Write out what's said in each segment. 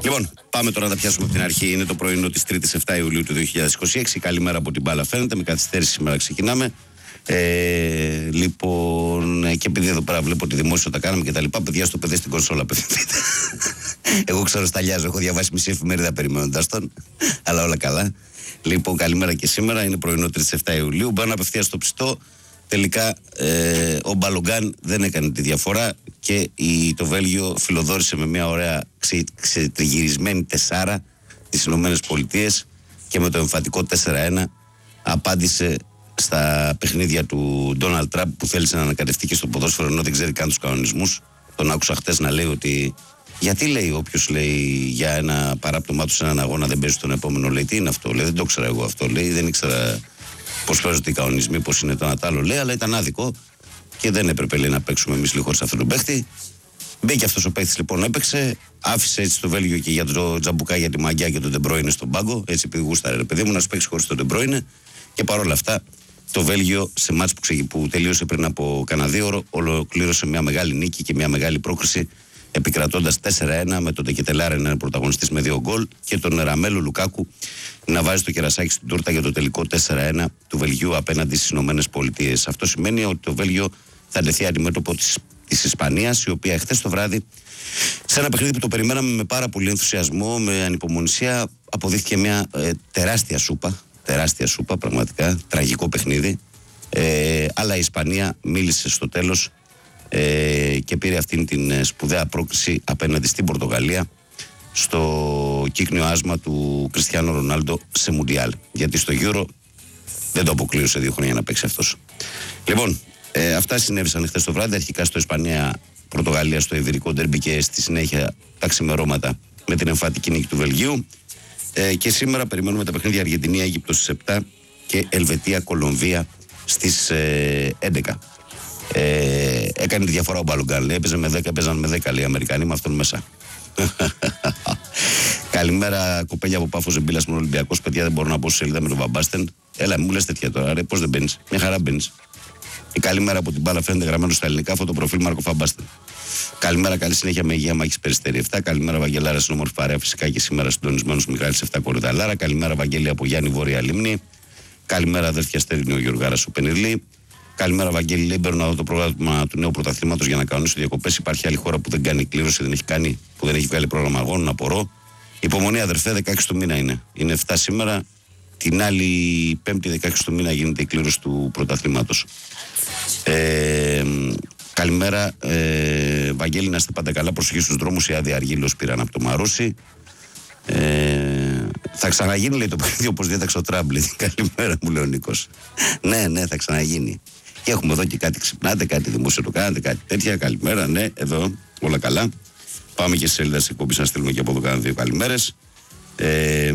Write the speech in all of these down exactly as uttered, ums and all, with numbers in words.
Λοιπόν, πάμε τώρα να τα πιάσουμε από την αρχή. Είναι το πρωινό της Τρίτης επτά Ιουλίου του δύο χιλιάδες είκοσι έξι. Καλημέρα από την μπάλα, φαίνεται. Με καθυστέρηση σήμερα ξεκινάμε. Ε, λοιπόν, και επειδή εδώ πέρα βλέπω ότι δημόσιο τα κάναμε και τα λοιπά, παιδιά στο παιδί στην κονσόλα, παιδιά. Εγώ ξέρω σταλιάζω, έχω διαβάσει μισή εφημερίδα περιμένοντας τον, αλλά όλα καλά. Λοιπόν, καλημέρα και σήμερα. Είναι πρωινό Τρίτης επτά Ιουλίου. Μπαίνω απευθείας στο ψητό. Τελικά ε, ο Μπαλογκάν δεν έκανε τη διαφορά και η, το Βέλγιο φιλοδόρησε με μια ωραία ξε, ξετριγυρισμένη τεσσάρα τις Ηνωμένες Πολιτείες και με το εμφατικό τέσσερα ένα απάντησε στα παιχνίδια του Ντόναλντ Τραμπ που θέλησε να ανακατευτεί και στο ποδόσφαιρο ενώ δεν ξέρει καν τους κανονισμούς. Τον άκουσα χτες να λέει ότι γιατί, λέει, όποιος λέει για ένα παράπτωμά του σε έναν αγώνα δεν παίζει τον επόμενο, λέει τι είναι αυτό, λέει δεν το ήξερα εγώ αυτό, λέει δεν ήξερα πώς παίζονται οι κανονισμοί, πώς είναι το ένα τ' άλλο, λέει, αλλά ήταν άδικο και δεν έπρεπε, λέει, να παίξουμε εμείς λίγο χωρίς αυτόν τον παίχτη. Μπήκε αυτός ο παίχτης, λοιπόν, έπαιξε, άφησε έτσι το Βέλγιο και για το Τζαμπουκά, για τη Μαγκιά και τον Ντεμπρόινε στον πάγκο, έτσι επειδή γούσταρε, ρε παιδί μου, να σου παίξει χωρίς τον Ντεμπρόινε. Και παρόλα αυτά, το Βέλγιο σε μάτς που, ξε... που τελείωσε πριν από κανένα δύο ώρο, ολοκλήρωσε μια μεγάλη νίκη και μια μεγάλη πρόκριση, επικρατώντας τέσσερα ένα με τον Τεκετελάρε να είναι πρωταγωνιστής με δύο γκολ και τον Ραμέλο Λουκάκου να βάζει το κερασάκι στην τούρτα για το τελικό τέσσερα ένα του Βελγίου απέναντι στις Ηνωμένες Πολιτείες. Αυτό σημαίνει ότι το Βέλγιο θα ντεθεί αντιμέτωπο της, της Ισπανίας, η οποία χθες το βράδυ, σε ένα παιχνίδι που το περιμέναμε με πάρα πολύ ενθουσιασμό, με ανυπομονησία, αποδείχθηκε μια ε, τεράστια σούπα. Τεράστια σούπα, πραγματικά τραγικό παιχνίδι. Ε, αλλά η Ισπανία μίλησε στο τέλος ε, και πήρε αυτήν την σπουδαία πρόκριση απέναντι στην Πορτογαλία στο κύκνιο άσμα του Κριστιάνο Ρονάλντο σε Μουντιάλ. Γιατί στο Euro δεν το αποκλείωσε δύο χρόνια να παίξει αυτός. Λοιπόν, ε, αυτά συνέβησαν χθες το βράδυ. Αρχικά στο Ισπανία-Πορτογαλία στο Ιβηρικό Ντέρμπι και στη συνέχεια τα ξημερώματα με την εμφατική νίκη του Βελγίου. Ε, και σήμερα περιμένουμε τα παιχνίδια Αργεντινή-Αίγυπτος στις επτά και Ελβετία-Κολομβία στις ε, έντεκα. Ε, έκανε τη διαφορά ο Μπαλογκάν, λέει, έπαιζε με δέκα, παίζαν με δέκα, λέει, οι Αμερικανοί, με αυτόν μέσα. Καλημέρα, κοπέλια από Πάφο Ζεμπίλας με Ολυμπιακός. Παιδιά, δεν μπορώ να πω στη σελίδα με τον Βαμπάστεν. Έλα, μου λες τέτοια τώρα, ρε, πώς δεν μπαίνεις? Μια χαρά μπαίνεις. Η καλημέρα από την μπάλα φαίνεται γραμμένο στα ελληνικά, φωτοπροφίλ Μάρκο Φαμπάστεν. Καλημέρα, καλή συνέχεια με υγεία Μάκης Περιστέρη επτά. Καλημέρα, Βαγγελάρα, στην όμορφη παρέα φυσικά και σήμερα συντονισμένος Μιχάλης επτά Κορυδαλάρα. Καλημέρα, Βαγγέλη από Γιάννη Βόρεια Λίμνη. Καλημέρα, αδέρφια Στέρνη, ο Γιωργάρας ο Πενιρλή. Καλημέρα, Βαγγέλη, λέει, μπαίνω να δω το πρόγραμμα του νέου πρωταθλήματος για να κανονίσω διακοπές. Υπάρχει άλλη χώρα που δεν κάνει κλήρωση, δεν έχει κάνει, που δεν έχει βγάλει πρόγραμμα αγώνων, απορώ. Υπομονή, αδερφέ, δεκαέξι του μήνα είναι. Είναι επτά σήμερα. Την άλλη Πέμπτη, δεκαέξι του μήνα, γίνεται η κλήρωση του πρωταθλήματος. Ε, καλημέρα, ε, Βαγγέλη, να είστε πάντα καλά. Προσοχή στους δρόμους. Η άδεια αργύλος πήραν από το Μαρούσι. Ε, θα ξαναγίνει, λέει, το παιχνίδι όπως διέταξε ο Τραμπ. Καλημέρα, μου λέει ο Νίκος. ναι, ναι, θα ξαναγίνει. Και έχουμε εδώ και κάτι ξυπνάτε, κάτι δημόσιο το κάνετε, κάτι τέτοια. Καλημέρα, ναι, εδώ όλα καλά. Πάμε και σε σελίδα της εκπομπής να στείλουμε και από εδώ κάνα δύο καλημέρες. Ε,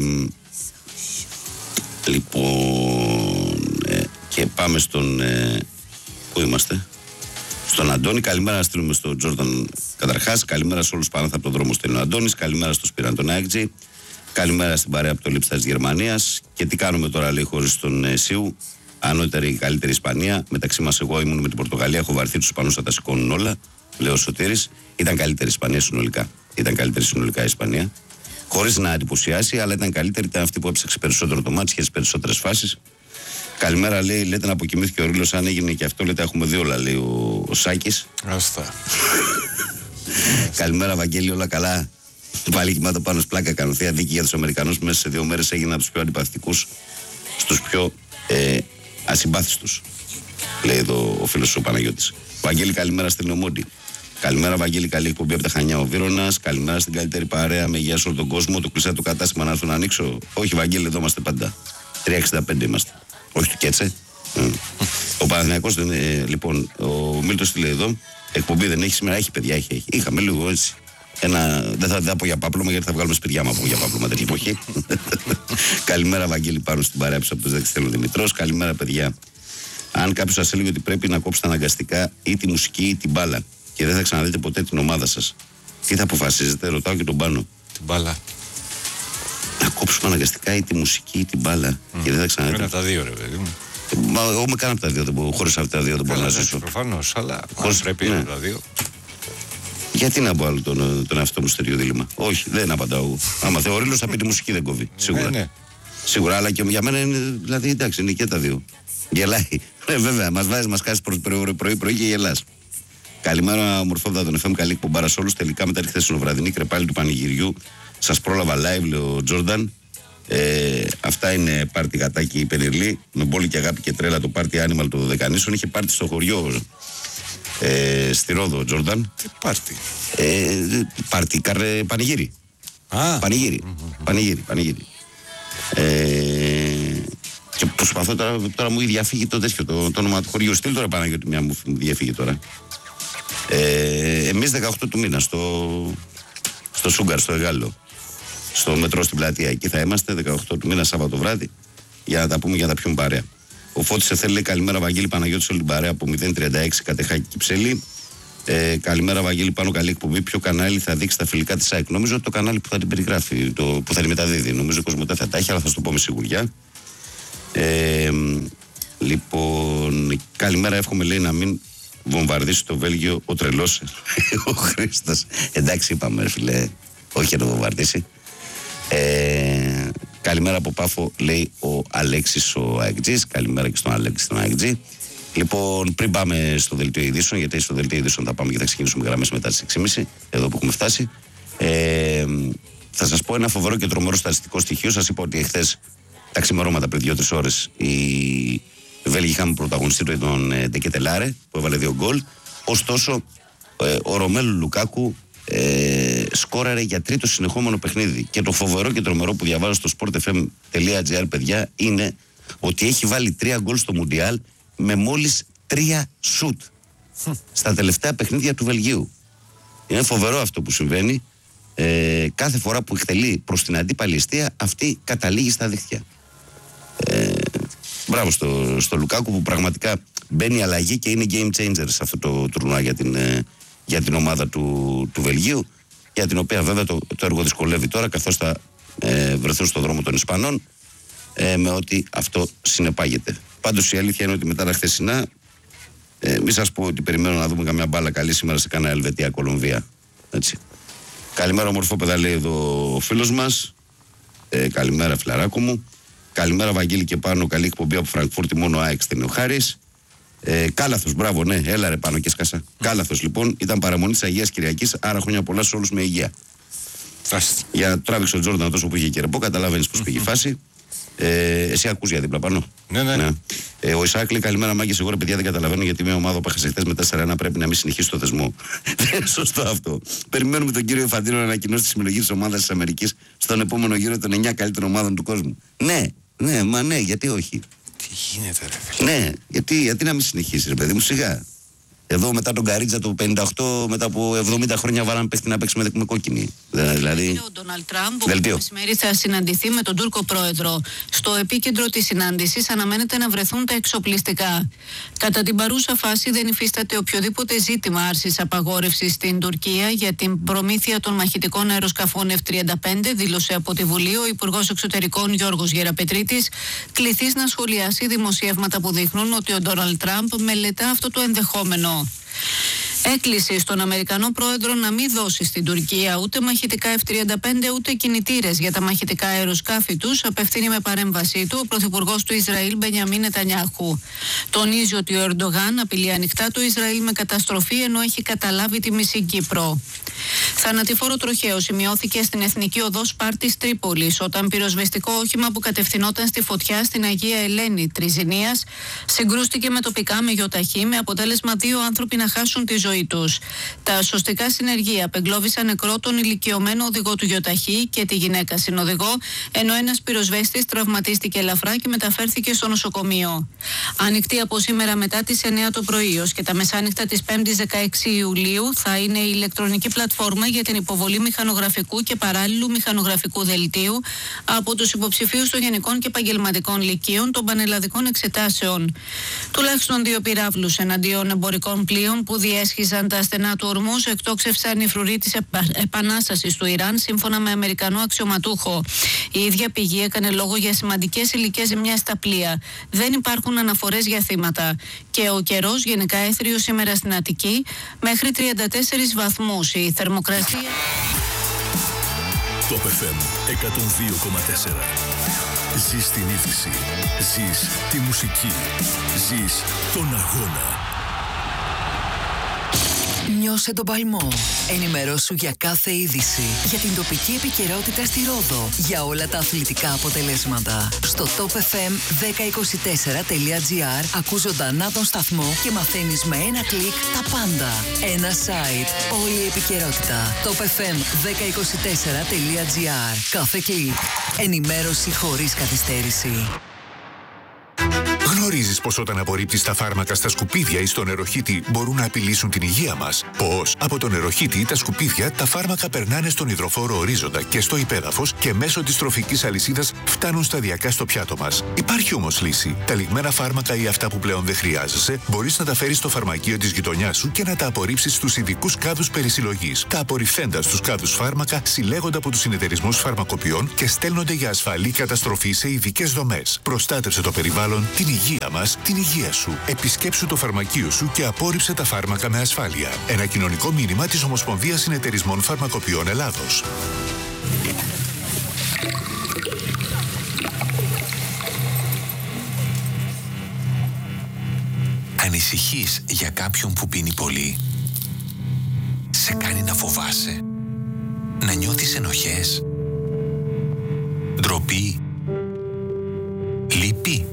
λοιπόν, ε, και πάμε στον. Ε, πού είμαστε? Στον Αντώνη. Καλημέρα να στείλουμε στον Τζόρνταν καταρχάς. Καλημέρα σε όλους πάνω από τον δρόμο στέλνει ο Αντώνης. Καλημέρα στο Σπύραν τον Άικτζη. Καλημέρα στην παρέα από το Λίψτα της Γερμανίας. Και τι κάνουμε τώρα, λέει, χωρίς τον ε, Σιου? Ανώτερη και καλύτερη Ισπανία. Μεταξύ μας, εγώ ήμουν με την Πορτογαλία. Έχω βαρθεί τους Ισπανούς, θα τα σηκώνουν όλα. Λέει ο Σωτήρης. Ήταν καλύτερη Ισπανία συνολικά. Ήταν καλύτερη συνολικά η Ισπανία. Χωρίς να εντυπωσιάσει, αλλά ήταν καλύτερη. Ήταν αυτή που έψαξε περισσότερο το μάτι, είχε τις περισσότερες φάσεις. Καλημέρα, λέει, λέτε να αποκοιμήθηκε ο Ρήλος. Αν έγινε και αυτό, λέτε, έχουμε δύο όλα, λέει ο, ο Σάκης. Άστα. Καλημέρα, Βαγγέλη, όλα καλά? Πάλι κοιμάται πάνω πλάκα, κάνω θεία δίκη για τους Αμερικανούς που μέσα σε δύο μέρες έγιναν από τους πιο αντιπαθητικούς στους πιο ε, ασυμπάθιστους. Λέει εδώ ο φίλος ο Παναγιώτης. Βαγγέλη, καλημέρα, στέλνει ο Μόντι. Καλημέρα, Βαγγέλη, καλή εκπομπή από τα Χανιά ο Βύρωνας. Καλημέρα στην καλύτερη παρέα με υγεία σε όλο τον κόσμο. Το κλειστά το κατάστημα να έρθω να ανοίξω. Όχι, Βαγγέλη, εδώ είμαστε πάντα. τριακόσια εξήντα πέντε είμαστε. Όχι του Κέτσε. Mm. Ο Παναθηναϊκός δεν ε, λοιπόν, ο Μίλτος τι λέει εδώ? Εκπομπή δεν έχει σήμερα, έχει παιδιά, έχει. έχει. Είχαμε λίγο έτσι. Ένα, δεν θα, θα πω για πάπλωμα γιατί θα βγάλουμε σπηριά μου από για πάπλωμα τέτοια εποχή. Καλημέρα, Βαγγέλη, πάνω στην παρέα από τους Δεξιτέλων Δημητρός. Καλημέρα, παιδιά. Αν κάποιος σας έλεγε ότι πρέπει να κόψετε αναγκαστικά ή τη μουσική ή την μπάλα και δεν θα ξαναδείτε ποτέ την ομάδα σας, τι θα αποφασίζετε? Ρωτάω και τον Πάνο. Την μπάλα. Να κόψουμε αναγκαστικά ή τη μουσική ή την μπάλα mm. και δεν θα ξαναδείτε. Ένα από τα δύο, ρε παιδί μου. Μα εγώ με κάνω από τα δύο, χωρίς αυτά τα δύο δεν μπορώ να ζήσω. Προφανώς, αλλά χωρίς, πρέπει ναι. από τα δύο. Γιατί να πω άλλο τον, τον εαυτό μου στο τέτοιο δίλημμα. Όχι, δεν απαντάω. Άμα θέλω, ο Ρήλος θα πει τη μουσική δεν κόβει. Σίγουρα. Ναι, ναι. Σίγουρα, αλλά και για μένα είναι, δηλαδή εντάξει, είναι και τα δύο. Γελάει. Ναι, βέβαια, μας βάζεις, μας κάθεις πρωί-πρωί και γελάς. Καλημέρα, ομορφόδα των εφ εμ, καλή εκπομπάρα σε όλους. Τελικά μετά τη χθεσινό βραδινή κρεπάλι του πανηγυριού, σας πρόλαβα live, λέει ο Τζόρνταν. Ε, αυτά είναι πάρτι γατάκι υπερηλή. Με πόλη και αγάπη και τρέλα το πάρτι Animal του Δωδεκανήσων. Είχε πάρτι στο χωριό. Ε, στη Ρόδο, Τζόρνταν. Τι πάρτι? Ε, πάρτι, καρε, πανηγύρι. Α. Πανηγύρι. Mm-hmm. Πανηγύρι, πανηγύρι. Ε, και προσπαθώ τώρα, τώρα μου διαφύγει το τέτοιο, το, το όνομα του χωριού. Στείλ τώρα Παναγιώτη, μια μου διαφύγει τώρα. Ε, εμείς δεκαοκτώ του μήνα στο, στο Σούγκαρ, στο Εγάλο, στο μετρό στην πλατεία. Εκεί θα είμαστε δεκαοκτώ του μήνα Σάββατο βράδυ για να τα πούμε, για να τα πιούμε παρέα. Ο Φώτης σε θέλει, λέει, καλημέρα Βαγγέλη Παναγιώτη, όλη την παρέα από μηδέν τριάντα έξι Κατεχάκη Κυψέλη. Ε, καλημέρα Βαγγέλη, πάνω καλή εκπομπή. Ποιο κανάλι θα δείξει τα φιλικά της ΑΕΚ? Νομίζω ότι το κανάλι που θα την περιγράφει, το, που θα την μεταδίδει. Νομίζω ότι ο Κοσμοτέ θα τα έχει, αλλά θα σου το πω με σιγουριά. Ε, λοιπόν, καλημέρα, εύχομαι, λέει, να μην βομβαρδίσει το Βέλγιο ο τρελός ο Χρήστος. Εντάξει, είπαμε, φίλε, όχι να το βομβαρδίσει. Ε, καλημέρα από Πάφο, λέει ο Αλέξης ο ΑΕΚΤΖΙς. Καλημέρα και στον Αλέξη τον ΑΕΚΤΖΙ. Λοιπόν, πριν πάμε στο δελτίο ειδήσεων, γιατί στο δελτίο ειδήσεων θα πάμε και θα ξεκινήσουμε γραμμές μετά τις έξι και μισή, εδώ που έχουμε φτάσει. Ε, θα σας πω ένα φοβερό και τρομερό στατιστικό στοιχείο. Σας είπα ότι εχθές τα ξημερώματα πριν δύο τρεις ώρες οι Βέλγοι είχαμε πρωταγωνιστή τον Ντεκετελάρε που έβαλε δύο γκολ. Ωστόσο, ε, ο Ρωμέλου Λουκάκου ε, σκόραρε για τρίτο συνεχόμενο παιχνίδι. Και το φοβερό και τρομερό που διαβάζω στο σπορτ εφ εμ τελεία τζι άρ, παιδιά, είναι ότι έχει βάλει τρία γκολ στο Μουντιάλ με μόλις τρία σουτ στα τελευταία παιχνίδια του Βελγίου. Είναι φοβερό αυτό που συμβαίνει. Ε, κάθε φορά που εκτελεί προς την αντίπαλη εστία, αυτή καταλήγει στα δίχτυα. Ε, μπράβο στο, στο Λουκάκου που πραγματικά μπαίνει αλλαγή και είναι game changer σε αυτό το τουρνουά για την, για την ομάδα του, του Βελγίου, για την οποία βέβαια το, το έργο δυσκολεύει τώρα, καθώς θα ε, βρεθούν στον δρόμο των Ισπανών, ε, με ό,τι αυτό συνεπάγεται. Πάντως η αλήθεια είναι ότι μετά τα χθεσινά, ε, μη σας πω ότι περιμένω να δούμε καμιά μπάλα καλή σήμερα σε κανένα Ελβετία-Κολομβία. Έτσι. Καλημέρα, ομορφό παιδά, λέει εδώ ο φίλος μας. Ε, καλημέρα, φιλαράκο μου. Καλημέρα, Βαγγέλη, και πάνω. Καλή εκπομπή από Φραγκφούρτη, μόνο ΑΕΚ στέλνει ο Χάρης. Ε, Κάλαθος, μπράβο, ναι, έλα ρε πάνω και σκάσα. Mm. Κάλαθος, λοιπόν, ήταν παραμονή της Αγίας Κυριακής, άρα χρόνια πολλά σε όλους με υγεία. Φάστε. Για να τράβηξε ο Τζόρνταν τόσο που είχε και ρεπό, καταλαβαίνεις πώς πήγε η φάση. Ε, εσύ ακούς για δίπλα πάνω? Ναι, ναι. ναι. Ε, ο Ισάκ λέει καλημέρα, μάγκες. Εγώ, ρε παιδιά, δεν καταλαβαίνω γιατί μια ομάδα που έχασε χθες με τέσσερα ένα πρέπει να μην συνεχίσει το θεσμό. Δεν είναι σωστό αυτό. Περιμένουμε τον κύριο Φαντίνο να ανακοινώσει τη συμμετοχή της ομάδας της Αμερικής στον επόμενο γύρο των εννιά καλύτερων ομάδων του κόσμου. Ναι, ναι, μα ναι, γιατί όχι? Τι γίνεται, ρε φίλε? Ναι, γιατί, γιατί να μην συνεχίσει, ρε παιδί μου, σιγά. Εδώ μετά τον Καρίτζα το πενήντα οκτώ, μετά από εβδομήντα χρόνια βάλαν παίχτη να παίξει με, με κόκκινη. Δηλαδή. Ο Ντόναλντ Τραμπ, που το μεσημέρι θα συναντηθεί με τον Τούρκο πρόεδρο. Στο επίκεντρο της συνάντησης αναμένεται να βρεθούν τα εξοπλιστικά. Κατά την παρούσα φάση δεν υφίσταται οποιοδήποτε ζήτημα άρσης απαγόρευσης στην Τουρκία για την προμήθεια των μαχητικών αεροσκαφών εφ τριάντα πέντε, δήλωσε από τη Βουλή ο Υπουργός Εξωτερικών Γιώργος Γεραπετρίτης, κληθής να σχολιάσει δημοσιεύματα που δείχνουν ότι ο Ντόναλντ Τραμπ μελετά αυτό το ενδεχόμενο. Έκκληση στον Αμερικανό πρόεδρο να μην δώσει στην Τουρκία ούτε μαχητικά εφ τριάντα πέντε ούτε κινητήρες για τα μαχητικά αεροσκάφη τους, απευθύνει με παρέμβασή του ο πρωθυπουργός του Ισραήλ Μπενιαμίν Νετανιάχου. Τονίζει ότι ο Ερντογάν απειλεί ανοιχτά το Ισραήλ με καταστροφή ενώ έχει καταλάβει τη μισή Κύπρο. Θανατηφόρο τροχαίο σημειώθηκε στην Εθνική Οδό Σπάρτης Τρίπολης όταν πυροσβεστικό όχημα που κατευθυνόταν στη φωτιά στην Αγία Ελένη Τριζηνίας συγκρούστηκε με τοπικά μεγιοταχή με αποτέλεσμα δύο άνθρωποι να χάσουν τη ζωή τους. Τα σωστικά συνεργεία απεγκλώβησαν νεκρό τον ηλικιωμένο οδηγό του γιοταχή και τη γυναίκα συνοδηγό, ενώ ένας πυροσβέστης τραυματίστηκε ελαφρά και μεταφέρθηκε στο νοσοκομείο. Ανοιχτή από σήμερα μετά τις εννιά το πρωί ως και τα μεσάνυχτα της πέμπτης δεκαέξι Ιουλίου θα είναι η ηλεκτρονική πλατφόρμα για την υποβολή μηχανογραφικού και παράλληλου μηχανογραφικού δελτίου από τους υποψηφίους των γενικών και επαγγελματικών λυκείων των πανελλαδικών εξετάσεων. Τουλάχιστον δύο πυράβλους εναντίον εμπορικών πλοίων που διέσχιζαν έσχιζαν τα στενά του Ορμούζ, εκτόξευσαν οι φρουροί της επανάστασης του Ιράν, σύμφωνα με Αμερικανό αξιωματούχο. Η ίδια πηγή έκανε λόγο για σημαντικές υλικές ζημιές στα πλοία. Δεν υπάρχουν αναφορές για θύματα. Και ο καιρός γενικά έθριος σήμερα στην Αττική μέχρι τριάντα τέσσερις βαθμούς. Η θερμοκρασία. Top εφ εμ εκατόν δύο κόμμα τέσσερα. Ζεις την είδηση. Ζεις τη μουσική. Ζεις τον αγώνα. Νιώσε τον παλμό. Ενημερώσου για κάθε είδηση. Για την τοπική επικαιρότητα στη Ρόδο. Για όλα τα αθλητικά αποτελέσματα. Στο top εφ εμ δέκα είκοσι τέσσερα τελεία τζι άρ ακούς ζωντανά τον σταθμό και μαθαίνεις με ένα κλικ τα πάντα. Ένα site. Όλη η επικαιρότητα. top εφ εμ δέκα είκοσι τέσσερα τελεία τζι άρ. Κάθε κλικ. Ενημέρωση χωρίς καθυστέρηση. Γνωρίζεις πως όταν απορρίπτεις τα φάρμακα στα σκουπίδια ή στο νεροχύτη μπορούν να απειλήσουν την υγεία μας? Πως από το νεροχύτη ή τα σκουπίδια τα φάρμακα περνάνε στον υδροφόρο ορίζοντα και στο υπέδαφος και μέσω της τροφικής αλυσίδας φτάνουν σταδιακά στο πιάτο μας. Υπάρχει όμως λύση. Τα λιγμένα φάρμακα ή αυτά που πλέον δεν χρειάζεσαι μπορείς να τα φέρεις στο φαρμακείο της γειτονιάς σου και να τα απορρίψεις στους ειδικούς κάδους περισυλλογής. Τα απορριφθέντα στους κάδους φάρμακα συλλέγονται από τους συνεταιρισμούς φαρμακοποιών και στέλνονται για ασφαλή καταστροφή σε ειδικές δομές. Προστάτευσε το περιβάλλον, την υγεία μας, την υγεία σου. Επισκέψου το φαρμακείο σου και απόρριψε τα φάρμακα με ασφάλεια. Ένα κοινωνικό μήνυμα της Ομοσπονδίας Συνεταιρισμών Φαρμακοποιών Ελλάδος. Ανησυχείς για κάποιον που πίνει πολύ? Σε κάνει να φοβάσαι? Να νιώθεις ενοχές? Ντροπή? Λύπη?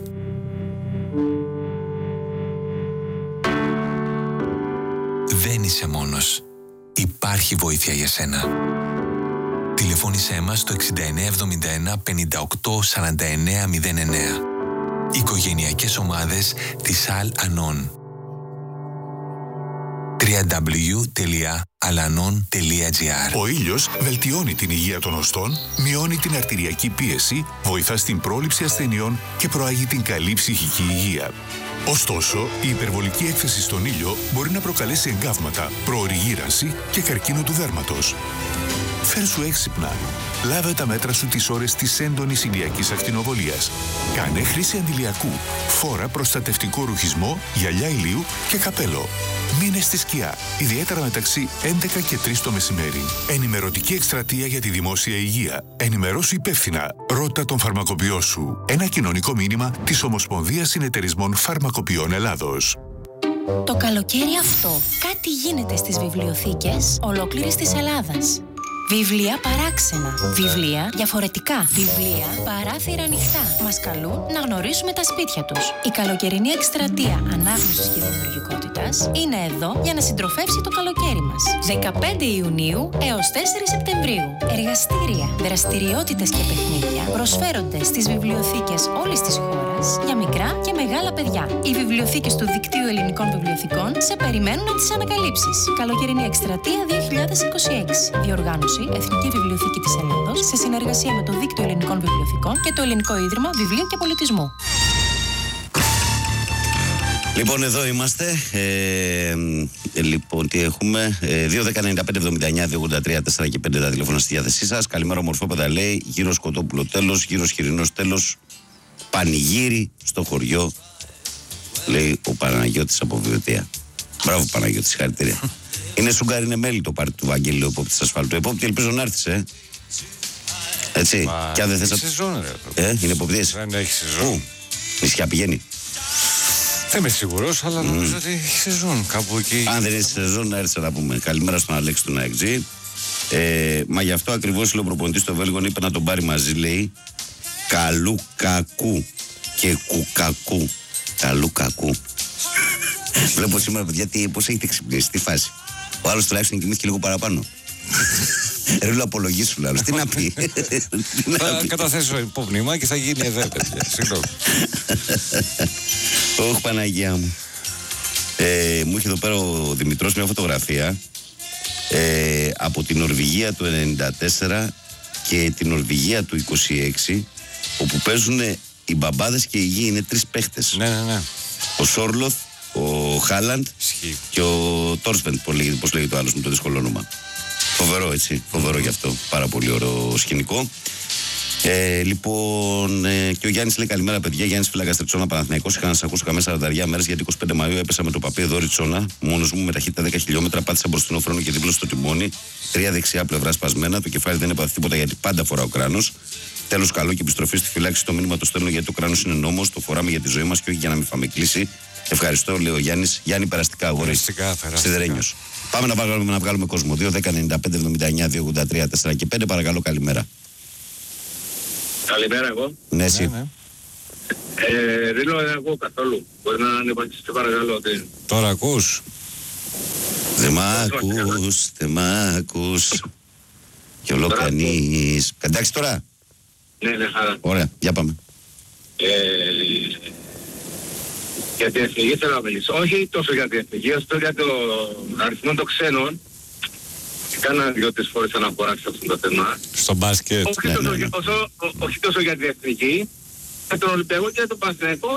Δεν είσαι μόνος. Υπάρχει βοήθεια για σένα. Τηλεφώνησέ μας στο εξήντα εννέα εβδομήντα ένα πενήντα οκτώ σαράντα εννέα μηδέν εννέα. Οικογενειακές ομάδες της Al-Anon. double-u double-u double-u τελεία alanon τελεία τζι άρ. Ο ήλιος βελτιώνει την υγεία των οστών, μειώνει την αρτηριακή πίεση, βοηθά στην πρόληψη ασθενειών και προάγει την καλή ψυχική υγεία. Ωστόσο, η υπερβολική έκθεση στον ήλιο μπορεί να προκαλέσει εγκάβματα, προωρή γύρανση και καρκίνο του δέρματος. Φέρσου έξυπνα. Λάβε τα μέτρα σου τις ώρες της έντονης ηλιακής ακτινοβολίας. Κάνε χρήση αντιλιακού. Φόρα προστατευτικό ρουχισμό, γυαλιά ηλίου και καπέλο. Μείνε στη σκιά, ιδιαίτερα μεταξύ έντεκα και τρεις το μεσημέρι. Ενημερωτική εκστρατεία για τη δημόσια υγεία. Ενημερώσου υπεύθυνα. Ρώτα τον φαρμακοποιό σου. Ένα κοινωνικό μήνυμα της Ομοσπονδίας Συνεταιρισμών Φαρμακοποιών Ελλάδος. Το καλοκαίρι αυτό κάτι γίνεται στις βιβλιοθήκες ολόκληρης της Ελλάδας. Βιβλία παράξενα. Βιβλία διαφορετικά. Βιβλία παράθυρα ανοιχτά. Μας καλούν να γνωρίσουμε τα σπίτια τους. Η καλοκαιρινή εκστρατεία ανάγνωσης και δημιουργικότητας είναι εδώ για να συντροφεύσει το καλοκαίρι μας. δεκαπέντε Ιουνίου έως τέσσερις Σεπτεμβρίου. Εργαστήρια, δραστηριότητες και παιχνίδια προσφέρονται στις βιβλιοθήκες όλης της χώρας για μικρά και μεγάλα παιδιά. Οι βιβλιοθήκες του Δικτύου Ελληνικών Βιβλιοθηκών σε περιμένουν να τις ανακαλύψεις. Καλοκαιρινή εκστρατεία δύο χιλιάδες είκοσι έξι. Διοργάνωση Εθνική Βιβλιοθήκη της Ελλάδος σε συνεργασία με το Δίκτυο Ελληνικών Βιβλιοθηκών και το Ελληνικό Ίδρυμα Βιβλίου και Πολιτισμού. Λοιπόν, εδώ είμαστε. Ε, ε, λοιπόν, τι έχουμε. Ε, δύο δέκα ενενήντα πέντε εβδομήντα εννέα δύο ογδόντα τρία τέσσερα και πέντε τα τηλέφωνα στη διάθεσή σας. Καλημέρα, ομορφόπεδα, λέει. Γύρω Σκοτόπουλο τέλος, γύρω Χοιρινός τέλος. Πανηγύρι στο χωριό, λέει ο Παναγιώτης από Βιωτία. Μπράβο, Παναγιώτη, συγχαρητήρια. Είναι σουγκάρι, είναι μέλη το πάρτι του Βαγγέλη, ο επόπτης ασφάλτου. Επόπτη, ελπίζω να έρθεις, ε. Έτσι. Μα, και αν δεν θες. έχει σεζόν, ρε. Ε, είναι εποπτής. Δεν έχει σεζόν. Πού? Νησιά πηγαίνει. Δεν είμαι σίγουρος, αλλά mm. νομίζω ότι έχει σεζόν κάπου εκεί. Αν δεν έχει σεζόν, να έρθει να πούμε. Καλημέρα στον Αλέξη του Ναεκτζή. Ε, μα γι' αυτό ακριβώς ο προπονητής στο Βέλγιο είπε να τον πάρει μαζί, λέει. Καλού κακού και κουκακού. Καλού κακού. Βλέπω σήμερα, παιδιά, πώς έχετε ξυπνήσει, τι φάση. Ο άλλος τουλάχιστον κοιμήθηκε λίγο παραπάνω. Ρε, να απολογήσουν άλλος. Τι να πει. Θα καταθέσω υπομνήμα και θα γίνει εδώ, παιδιά. Συγγνώμη. Όχι, Παναγία μου. Ε, μου είχε εδώ πέρα ο Δημητρός μια φωτογραφία ε, από την Νορβηγία του ενενήντα τέσσερα και την Νορβηγία του είκοσι έξι, όπου παίζουν οι μπαμπάδες και οι γη, είναι τρεις παίχτες. Ναι, ναι, ναι. Ο Σόρλοθ, ο Χάλαντ και ο Τόρσβεντ, πώς λέγεται το άλλο με το δύσκολο όνομα. Φοβερό, έτσι. Φοβερό γι' αυτό. Πάρα πολύ ωραίο σκηνικό. Ε, λοιπόν, ε, και ο Γιάννης λέει καλημέρα, παιδιά. Γιάννης Φυλάκας Τριτσόνα Παναθηναϊκός. Είχα να σας ακούσω καμία σαράντα μέρες γιατί εικοστή πέμπτη Μαΐου έπεσα με το παπί εδώ Ριτσόνα. Μόνος μου με ταχύτητα δέκα χιλιόμετρα. Πάτησα μπροστινό φρόνο και δίπλα στο τιμόνι. Τρία δεξιά πλευρά σπασμένα. Το κεφάλι δεν έπαθε τίποτα γιατί πάντα φοράω κράνος. Τέλος, καλό και επιστροφή στη φυλάξη. Το μήνυμα το στέλνω γιατί το κράνος είναι νόμος. Το φοράμε για τη ζωή μας και όχι για να μην φάμε κλίση. Ευχαριστώ, λέει ο Γιάννης. Γιάννη, περαστικά αγόρι. Σιδερένιος. Πάμε να βγάλουμε, να βγάλουμε κόσμο. δύο δέκα ενενήντα πέντε εβδομήντα εννιά δύο ογδόντα τρία τέσσερα και πέντε. Παρακαλώ, καλημέρα. Καλημέρα, εγώ. Ναι, εσύ. Ναι, ναι. Ε, Ρίλο, δεν ακούω καθόλου. Μπορεί να ανεβασίσετε, παρακαλώ. Τι... Τώρα ακούς. Δεν μ' ακούς, δεν μ' ακούς. Και όλο κανείς. Εντάξει τώρα. Ναι, ναι, χαρά. Ωραία, για πάμε. Ε, για την εθνική θέλω να μιλήσω. Όχι τόσο για την εθνική, όσο για το αριθμό των ξένων. Κάνα δύο-τρεις φορές αναφορά σε αυτό το θέμα. Στο μπάσκετ. Όχι, ναι, τόσο, ναι, ναι. Όσο, όχι τόσο για την εθνική, για τον Ολυμπιακό και τον Παναθηναϊκό,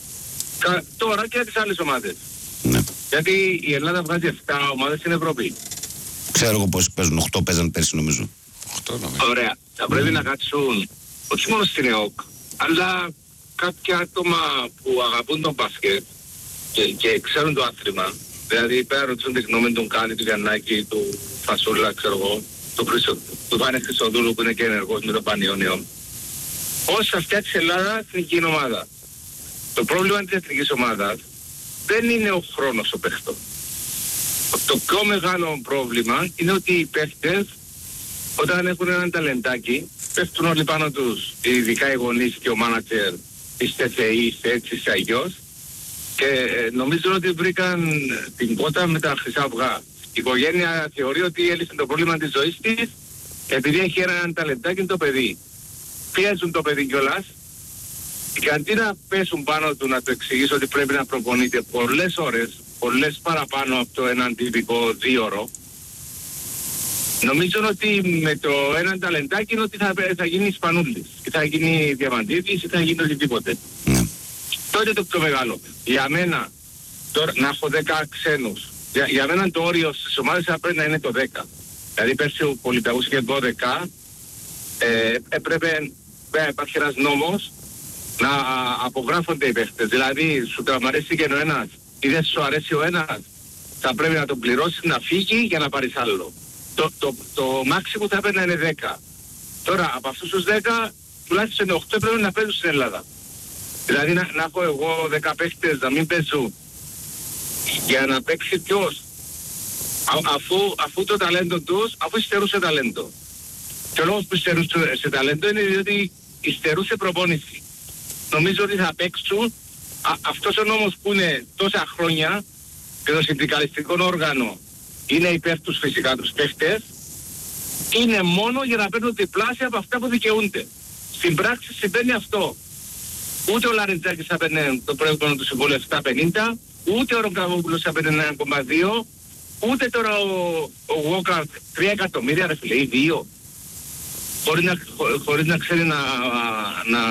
τώρα και για τις άλλες ομάδες. Ναι. Γιατί η Ελλάδα βγάζει επτά ομάδες στην Ευρώπη. Ξέρω εγώ πώς παίζουν, οκτώ παίζαν πέρσι νομίζω. οκτώ νομίζω. Ωραία. Θα πρέπει mm. να κάτσουν όχι μόνο στην ΕΟΚ, αλλά κάποια άτομα που αγαπούν τον μπάσκετ και, και ξέρουν το άθλημα. Δηλαδή πέρα ρωτήσουν τη γνώμη του Κάνη, του Γιαννάκη, του Φασούλα, ξέρω εγώ, του, Χρυσο, του Βάνη Χρυσοδούλου που είναι και ενεργός με το Πανιόνιο. Πώς θα φτιάξει η Ελλάδα εθνική ομάδα. Το πρόβλημα της εθνικής ομάδας δεν είναι ο χρόνος στο παίχτο. Το πιο μεγάλο πρόβλημα είναι ότι οι παίχτες όταν έχουν έναν ταλεντάκι πέφτουν όλοι πάνω τους, ειδικά οι γονείς και ο μάνατζερ, είστε θεοί, είστε έτσι, είστε αγιώς, και νομίζω ότι βρήκαν την πότα με τα χρυσά αυγά. Η οικογένεια θεωρεί ότι έλυσε το πρόβλημα της ζωής της επειδή έχει έναν ταλεντάκι το παιδί. Πιέζουν το παιδί κιόλας και αντί να πέσουν πάνω του να το εξηγήσω ότι πρέπει να προπονείται πολλές ώρες, πολλές παραπάνω από το έναν τυπικό δύο ώρο, νομίζω ότι με το έναν ταλεντάκι είναι ότι θα, θα γίνει Ισπανούλης ή θα γίνει Διαμαντίδης ή θα γίνει οτιδήποτε. Ναι. Τότε το πιο μεγάλο. Για μένα, τώρα, να έχω δέκα ξένους, για, για μένα το όριο στις ομάδες θα πρέπει να είναι το δέκα. Δηλαδή πέρσι ο Πολυταγούς είχε δώδεκα, ε, έπρεπε να υπάρχει ένας νόμος να απογράφονται οι παίχτες. Δηλαδή σου τραυμαρέσει και ο ένας ή δεν σου αρέσει ο ένας, θα πρέπει να τον πληρώσεις να φύγει για να πάρεις άλλο. Το, το, το μάξιμο θα πρέπει να είναι δέκα. Τώρα από αυτούς τους δέκα τουλάχιστον οκτώ πρέπει να παίζουν στην Ελλάδα. Δηλαδή να, να έχω εγώ δέκα παίχτες να μην παίζουν για να παίξει ποιος. Α, αφού, αφού το ταλέντο τους, αφού υστερούσε ταλέντο. Και ο λόγος που υστερούσε σε ταλέντο είναι διότι υστερούσε προπόνηση. Νομίζω ότι θα παίξουν α, αυτός ο νόμος που είναι τόσα χρόνια και το συνδικαλιστικό όργανο είναι υπέρ τους φυσικά τους παίχτες, είναι μόνο για να παίρνουν διπλάσια από αυτά που δικαιούνται. Στην πράξη συμβαίνει αυτό. Ούτε ο Λαριτζάκης θα παίρνει το προηγούμενο του συμβόλαιο επτακόσια πενήντα, ούτε ο Ρογκαβόπουλος θα παίρνει ένα κόμμα δύο, ούτε τώρα ο, ο Γόκαρτ τρία εκατομμύρια ρε φίλε, ή δύο. Χωρίς να, χω, χωρίς να ξέρει να, να,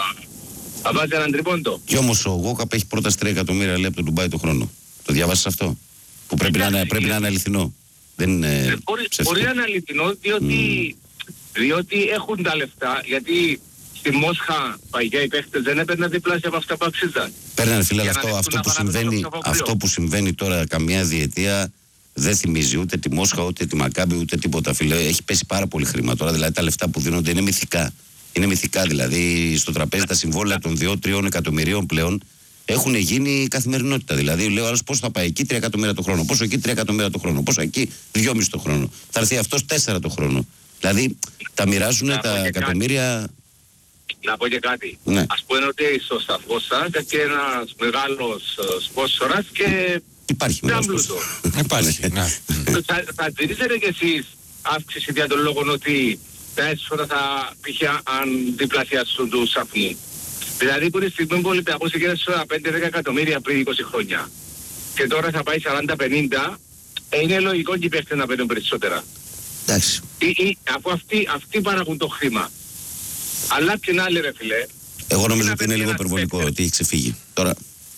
να βάζει έναν τριπόντο. Κι όμως ο Γόκαπ έχει πρόταση τρία εκατομμύρια λέει από το Ντουμπάι το χρόνο. Το διάβασες αυτό? Που πρέπει, να, πρέπει να είναι αληθινό. Δεν είναι ε, μπορεί, μπορεί να είναι αληθινό διότι, mm. διότι έχουν τα λεφτά, γιατί στη Μόσχα παγιά οι παίχτες δεν έπαιρναν διπλάσια από αυτά που αξίζαν. Παίρνανε φίλε, αλλά αυτό, αυτό, που συμβαίνει, αυτό που συμβαίνει τώρα καμιά διετία δεν θυμίζει ούτε τη Μόσχα, ούτε τη Μακάμπη, ούτε τίποτα φίλε. Έχει πέσει πάρα πολύ χρήμα τώρα, δηλαδή τα λεφτά που δίνονται είναι μυθικά. Είναι μυθικά δηλαδή στο τραπέζι τα συμβόλαια των δύο τρία εκατομμυρίων πλέον έχουν γίνει καθημερινότητα. Δηλαδή, λέω άλλο πώς θα πάει εκεί τρία εκατομμύρια το χρόνο, πόσο εκεί τρία εκατομμύρια το χρόνο, πόσο εκεί δυόμισι το χρόνο. Θα έρθει αυτός τέσσερα το χρόνο. Δηλαδή, τα μοιράζουν τα εκατομμύρια. Να πω και κάτι. Ναι. Ας πούμε ότι στο σταθμό σας και ένας μεγάλος σπόσορας και υπάρχει μεγάλος Υπάρχει, ναι. Θα, θα τηρήσετε κι εσείς αύξηση για τον λόγο ότι τα έσοδα θα π.χ. αν διπλασιάσουν του σταθμού. Δηλαδή που είναι στιγμή που ο Ολυμπιακός είχε πέντε δέκα εκατομμύρια πριν είκοσι χρόνια και τώρα θα πάει σαράντα πενήντα, είναι λογικό και οι παίχτες να παίρνουν περισσότερα. Εντάξει. Ή, ή, αφού αυτοί, αυτοί παράγουν το χρήμα. Αλλά την άλλη ρε φίλε. Εγώ νομίζω ότι είναι λίγο υπερβολικό ότι έχει ξεφύγει. Τώρα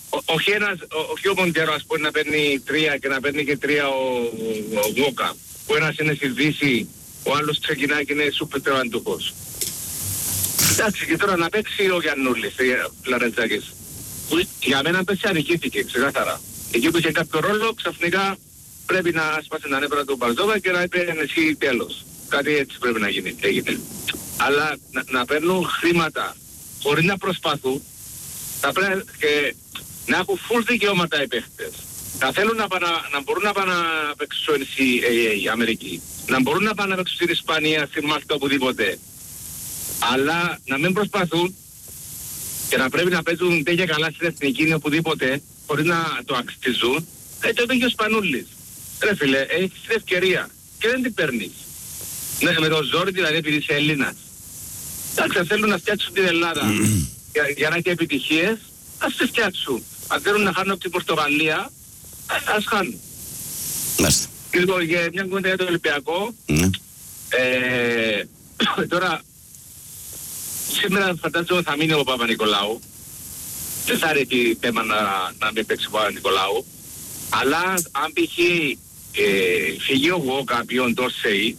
όχι, ένας, όχι ο Μοντέρο ας πούμε να παίρνει τρία και να παίρνει και τρία ο, ο, ο Γόκα, που ένας είναι στη Δύση, ο άλλος ξεκινάει και είναι σούπερ τεραντούχος. Εντάξει, και τώρα να παίξει ο Γιαννούλης, Λαρετζάκης, που για μένα πέσει αδικήθηκε ξεκάθαρα. Εκεί που είχε κάποιο ρόλο, ξαφνικά πρέπει να σπάσει τα νεύρα του Μπαρζόβα και να είπε εσύ τέλος. Κάτι έτσι πρέπει να γίνει, έγινε. Αλλά να, να παίρνουν χρήματα χωρίς να προσπαθούν, θα πρέπει και να έχουν full δικαιώματα οι παίχτες. Να θέλουν να, πανα, να μπορούν να πάνε να παίξουν η Αμερική, να μπορούν να πάνε να παίξουν στην Ισπανία, στη Μάλτα, οπουδήποτε. Αλλά να μην προσπαθούν και να πρέπει να παίζουν τέτοια καλά στην εθνική ή οπουδήποτε, χωρίς να το αξίζουν, ε, το είπε ο Σπανούλης. Ρε φίλε, έχεις την ευκαιρία και δεν την παίρνεις. Ναι, με το ζόρι δηλαδή επειδή είσαι Έλληνας. Εντάξει, θέλουν να φτιάξουν την Ελλάδα για, για να έχει επιτυχίες, ας τη φτιάξουν. Αν θέλουν να χάνουν από την Πορτογαλία, ας χάνουν. Μάλιστα. Λοιπόν, για μια κουβέντα για το Ολυμπιακό, Mm. ε, τώρα, σήμερα φαντάζομαι θα μείνει ο Παπα-Νικολάου. Δεν θα αρέσει θέμα να, να μην παίξει ο Παπα-Νικολάου. Αλλά αν π.χ. Ε, φυγεί εγώ κάποιον Ντόρσεϊ,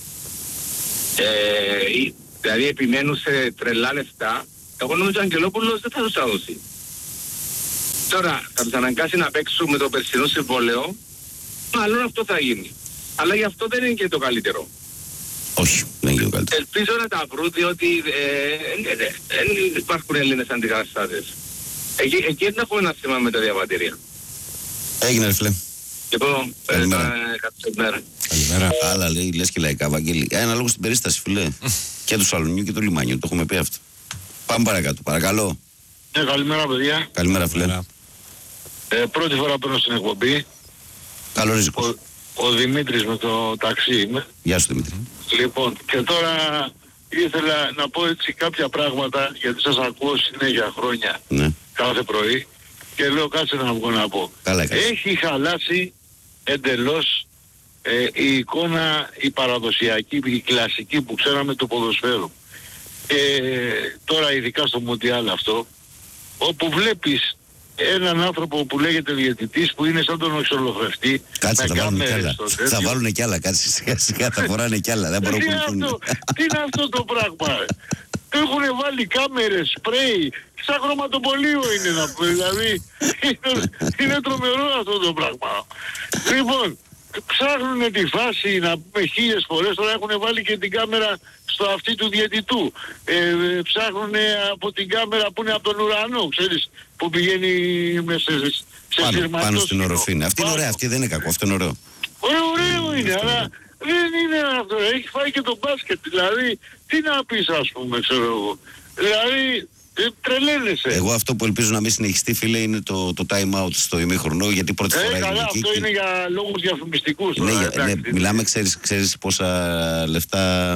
ε, δηλαδή επιμένουν σε τρελά λεφτά, εγώ νομίζω ο Αγγελόπουλος δεν θα τους δώσει. Τώρα θα τους αναγκάσει να παίξουν με το περσινό συμβόλαιο, μάλλον αυτό θα γίνει. Αλλά γι' αυτό δεν είναι και το καλύτερο. Όχι, δεν είναι και το καλύτερο. Ελπίζω να τα βρουν, διότι δεν υπάρχουν Έλληνες αντικαταστάτες. Εκεί, εκεί δεν έχουμε ένα θέμα με τα διαβατήρια. Έγινε ρε φίλε. Λοιπόν, Καλημέρα. καλημέρα. Καλημέρα. Άλλα λέει, λες και λαϊκά, Βαγγέλη. Ένα λόγο στην περίσταση, φίλε. Και του Σαλονιού και του Λιμάνιου. Το έχουμε πει αυτό. Πάμε παρακάτω, παρακαλώ. Ναι, καλημέρα παιδιά. Καλημέρα, φίλε. Καλημέρα. Ε, πρώτη φορά παίρνω στην εκπομπή. Καλό ρίσκο. Ο, ο Δημήτρης με το ταξί είμαι. Γεια σου, Δημήτρη. Λοιπόν, και τώρα ήθελα να πω έτσι κάποια πράγματα, γιατί σας ακούω συνέχεια χρόνια, Ναι. κάθε πρωί, και λέω κάτσε να βγω να πω. Καλά έκανες. Έχει χαλάσει εντελώς ε, η εικόνα, η παραδοσιακή, η κλασική που ξέραμε του ποδοσφαίρου. Ε, τώρα ειδικά στο Μουντιάλ αυτό, όπου βλέπεις έναν άνθρωπο που λέγεται διαιτητής που είναι σαν τον οξολοφρευτή. Κάτσε, θα βάλουν κι άλλα. στο τέτοιο. Θα βάλουν κι άλλα, κάτσε σιγά σιγά, θα φοράνε κι άλλα. Δεν Τι μπορούν είναι να αυτό, κουνηθούν. τι είναι αυτό το πράγμα. Έχουν βάλει κάμερες, σπρέι, σαν χρωματοπολείο είναι να πούμε. Δηλαδή είναι, είναι τρομερό αυτό το πράγμα. Λοιπόν, ψάχνουν τη φάση να πούμε χίλιες φορές, τώρα έχουν βάλει και την κάμερα στο αυτί του διαιτητού. Ε, ψάχνουν από την κάμερα που είναι από τον ουρανό, ξέρεις, που πηγαίνει μέσα σε, σε Πάνω, σειρματό πάνω στην σκηνό. οροφή είναι. Αυτή είναι ωραία, αυτή δεν είναι κακό, αυτό είναι ωραίο. Ωραίο, ωραίο είναι, αλλά δεν είναι αυτό. Έχει φάει και το μπάσκετ. Δηλαδή, τι να πεις, ας πούμε, ξέρω εγώ. Δηλαδή, ε, τρελαίνεσαι. Εγώ αυτό που ελπίζω να μην συνεχιστεί, φίλε, είναι το, το time out στο ημίχρονο, γιατί πρώτη φορά Ε, είναι καλά, εκεί. αυτό και- είναι για λόγους διαφημιστικούς. Ναι, τώρα, για- ναι, εντάξει. μιλάμε, ξέρεις, ξέρεις πόσα λεφτά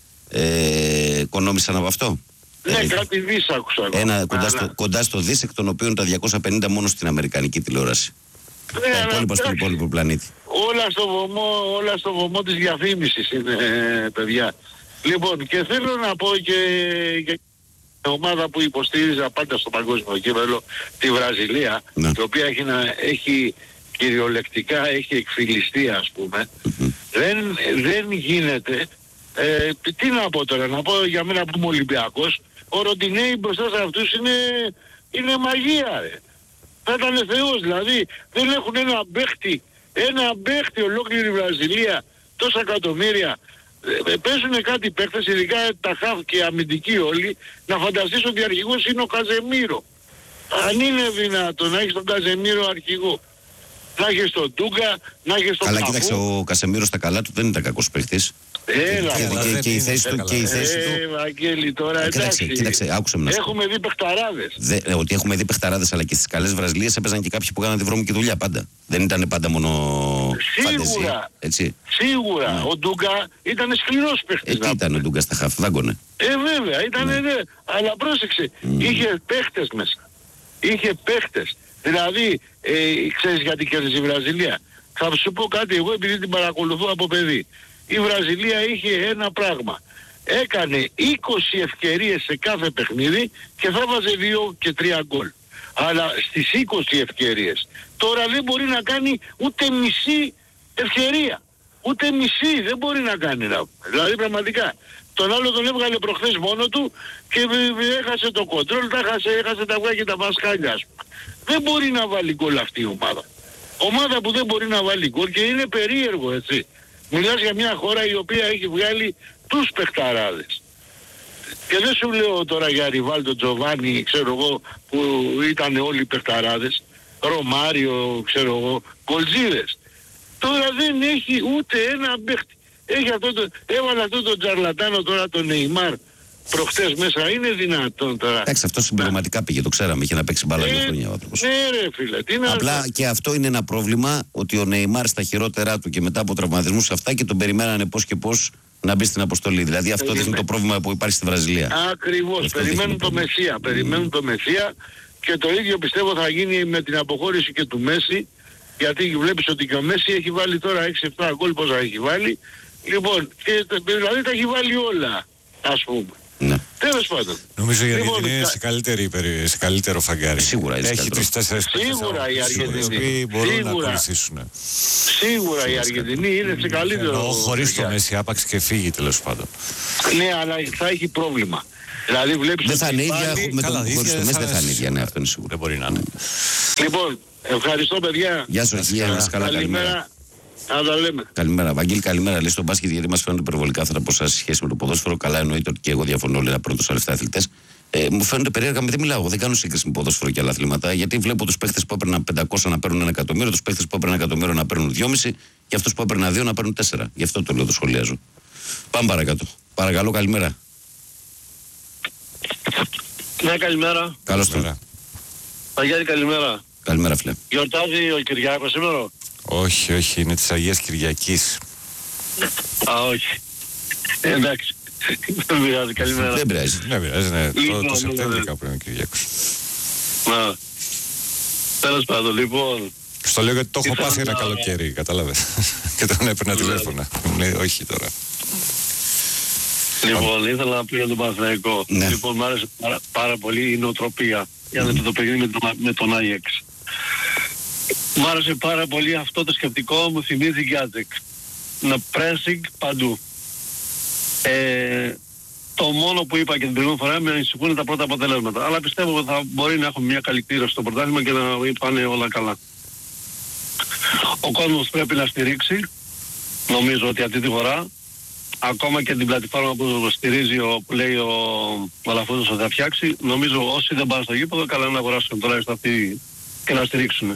ε, οικονόμησαν από αυτό. Ναι, Ε, κάτι δις άκουσα εγώ. Ένα κοντά Αλλά- στο, κοντά στο δις, εκ των οποίων τα διακόσια πενήντα μόνο στην αμερικανική τηλεόραση. Ναι, Τα αλλά υπόλοιπα στον εντάξει, υπόλοιπο πλανήτη. όλα στο βωμό, όλα στο βωμό της διαφήμισης είναι, ε, παιδιά. Λοιπόν, και θέλω να πω και, και την ομάδα που υποστήριζα πάντα στο παγκόσμιο κύπελλο, τη Βραζιλία, Ναι. η οποία έχει, να, έχει κυριολεκτικά έχει εκφυλιστεί, ας πούμε. δεν, δεν γίνεται, ε, τι να πω τώρα, να πω για μένα που είμαι Ολυμπιακός, ο Ροντινέη μπροστά σε αυτούς είναι, είναι μαγεία, ρε. Θα ήταν θεός, δηλαδή δεν έχουν ένα παίχτη, ένα παίχτη ολόκληρη Βραζιλία, τόσα εκατομμύρια. Ε, παίζουν κάτι παίχτες, ειδικά τα χαφ και οι αμυντικοί όλοι, να φανταστείς ότι αρχηγός είναι ο Καζεμίρο. Αν είναι δυνατόν να έχεις τον Καζεμίρο αρχηγό, να έχεις τον Ντούγκα, να έχεις τον Αλλά Καφού. κοίταξε, ο Κασεμίρο στα καλά του δεν ήταν κακός παίχτης. Έλα, Και, μωρέ. και, και η θέση του, και η θέση του. Ε, Βαγγέλη, τώρα Ε, κοίταξε, εντάξει. κοίταξε, άκουσε με να σου πω. Έχουμε δει παιχταράδες. Δε, ε, ότι έχουμε δει παιχταράδες, αλλά και στις καλές Βραζιλίες έπαιζαν και κάποιοι που κάναν τη βρώμικη δουλειά πάντα. Δεν ήταν πάντα μόνο φαντεζή. Σίγουρα. Έτσι. Σίγουρα. Ο Ντούγκα ήταν σκληρός παίχτης. Ε, τι να ήταν ο Ντούγκα στα χαφ, δάγκωνε. Ε, βέβαια, ήταν ναι. ναι. Αλλά πρόσεξε, είχε παίχτες μέσα. Είχε παίχτες. Δηλαδή, ε, ξέρεις γιατί κέρδισε η Βραζιλία. Θα σου πω κάτι, εγώ επειδή την παρακολουθώ από παιδί. Η Βραζιλία είχε ένα πράγμα. Έκανε είκοσι ευκαιρίες σε κάθε παιχνίδι και θα βάζε δύο και τρία γκολ. αλλά στις είκοσι ευκαιρίες. Τώρα δεν μπορεί να κάνει ούτε μισή ευκαιρία. Ούτε μισή δεν μπορεί να κάνει. Δηλαδή πραγματικά. Τον άλλο τον έβγαλε προχθές μόνο του και έχασε το κοντρόλ, τα έχασε, έχασε τα αυγά και τα μασχάλια. Δεν μπορεί να βάλει γκολ αυτή η ομάδα. Ομάδα που δεν μπορεί να βάλει γκολ, και είναι περίεργο, έτσι. Μιλάς για μια χώρα η οποία έχει βγάλει τους παιχταράδες. Και δεν σου λέω τώρα για Ριβάλτο, Τζοβάνι, ξέρω εγώ, που ήταν όλοι οι παιχταράδες, Ρωμάριο, ξέρω εγώ, Κολτζίδες. Τώρα δεν έχει ούτε ένα παίχτη. Έχει αυτό το, έβαλε αυτό το τζαρλατάνο τώρα, τον Νεϊμάρ, προχτές μέσα. Είναι δυνατόν τώρα? Εντάξει, αυτό συμπληρωματικά πήγε, το ξέραμε. Είχε να παίξει μπάλα για ε, χρόνια ο άνθρωπος. Ναι, ρε φίλε. Τι Απλά να... και αυτό είναι ένα πρόβλημα, ότι ο Νεϊμάρ στα χειρότερά του και μετά από τραυματισμούς αυτά και τον περιμένανε πώς και πώς να μπει στην αποστολή. Δηλαδή αυτό Περιμέ... δείχνει το πρόβλημα που υπάρχει στη Βραζιλία. Ακριβώς. Περιμένουν το Μεσσία. Περιμένουν το Μεσσία, και το ίδιο πιστεύω θα γίνει με την αποχώρηση και του Μέση, γιατί βλέπεις ότι και ο Μέση έχει βάλει τώρα έξι επτά γκολ, πόσα έχει βάλει. Λοιπόν, και, δηλαδή τα έχει βάλει όλα, ας πούμε. Ναι. Τέλος πάντων. Νομίζω η Λοιπόν, Αργεντινή είναι σε, καλύτερη, σε καλύτερο φαγκάρι. Σίγουρα είναι. Έχει τρεις-τέσσερις Σίγουρα η Αργεντινή. μπορούν Σίγουρα. να ακολουθήσουν. Σίγουρα η Αργεντινή είναι σε καλύτερο. Ενώ χωρίς το Μέση άπαξ και φύγει, τέλος πάντων. Ναι, αλλά θα έχει πρόβλημα. Δηλαδή βλέπεις... Δεν θα είναι ίδια, πάλι... με τον χωρίς το Μέση δεν θα είναι ίδια, ναι, αυτό είναι σίγουρο. Δεν μπορεί να είναι. Λοιπόν, ευχαριστώ παιδιά. Γεια σου, Αγία, να είσαι καλά, καλημέρα. Να τα λέμε. Καλημέρα, Βαγγέλη, καλημέρα. Λέει στον μπάσκετ, γιατί μας φαίνονται υπερβολικά αυτά από εσάς σε σχέση με το ποδόσφαιρο. Καλά, εννοείται ότι και εγώ διαφωνώ, λέει ένα πρώτο σε λεφτά αθλητές. Ε, μου φαίνονται περίεργα, με δεν μιλάω. Δεν κάνω σύγκριση με ποδόσφαιρο και άλλα αθλήματα, γιατί βλέπω τους παίχτες που έπαιρναν πεντακόσια να παίρνουν ένα εκατομμύριο, τους παίχτες που έπαιρναν ένα εκατομμύριο να παίρνουν δυόμισι και αυτούς που έπαιρναν δύο να παίρνουν τέσσερα. Γι' αυτό το λέω, το σχολιάζω. Πάμε παρακάτω. Παρακαλώ, καλημέρα. Ναι, καλημέρα. Καλώς το. Παγιάννη, καλημέρα. Καλημέρα, φίλε. Γιορτάζει ο Κυριάκος σήμερα? Όχι, όχι, είναι της Αγίας Κυριακής. Α, όχι. Ε, εντάξει. Δεν πειράζει, καλημέρα. Δεν πειράζει. Δεν πειράζει, ναι. Λοιπόν, Το, το Σεπτέμβριο ναι. κάπου είναι ο Κυριάκος. Να. Τέλος πάντων, λοιπόν. Στο λέω γιατί το έχω ήθελα πάθει ένα να- καλοκαίρι, κατάλαβες. Και τον έπαιρνα τηλέφωνα. Μου λέει όχι τώρα. Λοιπόν, ήθελα να πω για τον Παναθηναϊκό. Ναι. Λοιπόν, μου άρεσε πάρα, πάρα πολύ η νοοτροπία για να το παιχνίδι με τον, με τον Άγιαξ. Μου άρεσε πάρα πολύ αυτό το σκεπτικό, μου θυμίζει Γκάτζεκ. Να pressing παντού. Ε, το μόνο που είπα και την προηγούμενη φορά με ανησυχούν τα πρώτα αποτελέσματα. Αλλά πιστεύω ότι θα μπορεί να έχουμε μια καλή κλήρωση στο πρωτάθλημα και να πάνε όλα καλά. Ο κόσμος πρέπει να στηρίξει. Νομίζω ότι αυτή τη φορά, ακόμα και την πλατφόρμα που στηρίζει ο, που λέει ο Μαλαφούζος ότι θα φτιάξει, νομίζω όσοι δεν πάνε στο γήπεδο, καλά να αγοράσουν τουλάχιστον αυτοί και να στηρίξουν.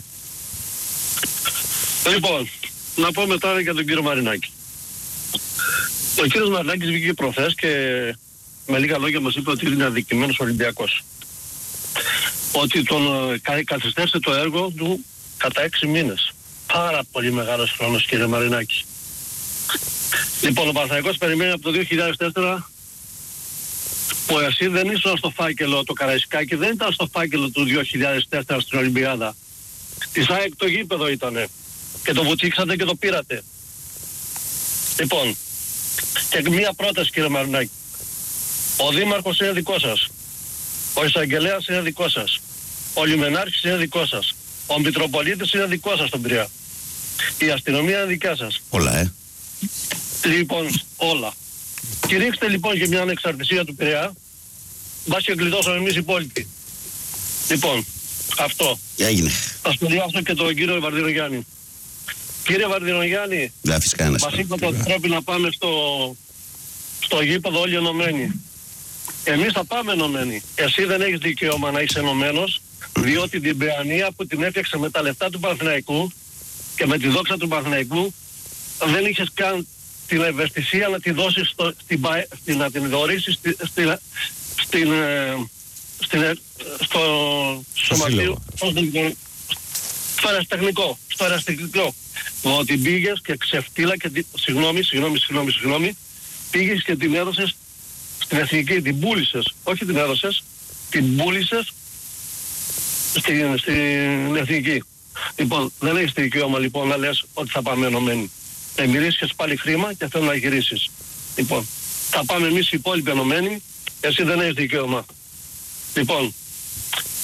Λοιπόν, να πω μετά για τον κύριο Μαρινάκη. Ο κύριος Μαρινάκης βγήκε προχθές και με λίγα λόγια μας είπε ότι είναι αδικημένος Ολυμπιακός. Ότι τον ε, καθυστέρησε το έργο του κατά έξι μήνες. Πάρα πολύ μεγάλος χρόνος, κύριε Μαρινάκη. Λοιπόν, ο Παναθηναϊκός περιμένει από το δύο χιλιάδες τέσσερα που εσύ δεν ήσουν στο φάκελο, το Καραϊσκάκι δεν ήταν στο φάκελο του δύο χιλιάδες τέσσερα στην Ολυμπιάδα. Της ΑΕΚ το γήπεδο ήτανε και το βουτσίξατε και το πήρατε. Λοιπόν, και μία πρόταση, κύριε Μαρινάκη. Ο Δήμαρχος είναι δικό σας. Ο Εισαγγελέας είναι δικό σας. Ο Λιμενάρχης είναι δικό σας. Ο Μητροπολίτης είναι δικό σας στον Πειραιά. Η αστυνομία είναι δικά σας. Όλα, ε. Λοιπόν, όλα. Κηρύξτε λοιπόν και μια ανεξαρτησία του Πειραιά. Μπας και γλιτώσαμε εμείς οι υπόλοιποι. Λοιπόν, αυτό. Έγινε. Θα σχολιάσω και τον κύριο Βαρδινογιάννη. Κύριε Βαρδινογιάννη, Δεν φυσικά ένα μας είπατε ότι πρέπει να πάμε στο, στο γήπεδο όλοι ενωμένοι. Εμείς θα πάμε ενωμένοι. Εσύ δεν έχεις δικαίωμα να είσαι ενωμένος, διότι την Παιανία που την έφτιαξε με τα λεφτά του Παναθηναϊκού και με τη δόξα του Παναθηναϊκού δεν είχες καν την ευαισθησία να τη δώσεις στο, στην, στην, να την δωρήσεις στη, στη, στην, ε, στην, ε, στο σωματείο, στο, στο αεραστεχνικό, στο αεραστεχνικό. Ότι πήγες και ξεφτύλα και, συγγνώμη, συγγνώμη, συγγνώμη, συγγνώμη, πήγες και την έδωσες στην εθνική, την πούλησες, όχι την έδωσες, την πούλησες στην, στην εθνική. Λοιπόν, δεν έχεις δικαίωμα λοιπόν να λες ότι θα πάμε ενωμένοι. Εμμυρίσχες πάλι χρήμα και θέλω να γυρίσεις. Λοιπόν, θα πάμε εμείς οι υπόλοιποι ενωμένοι, εσύ δεν έχεις δικαίωμα. Λοιπόν,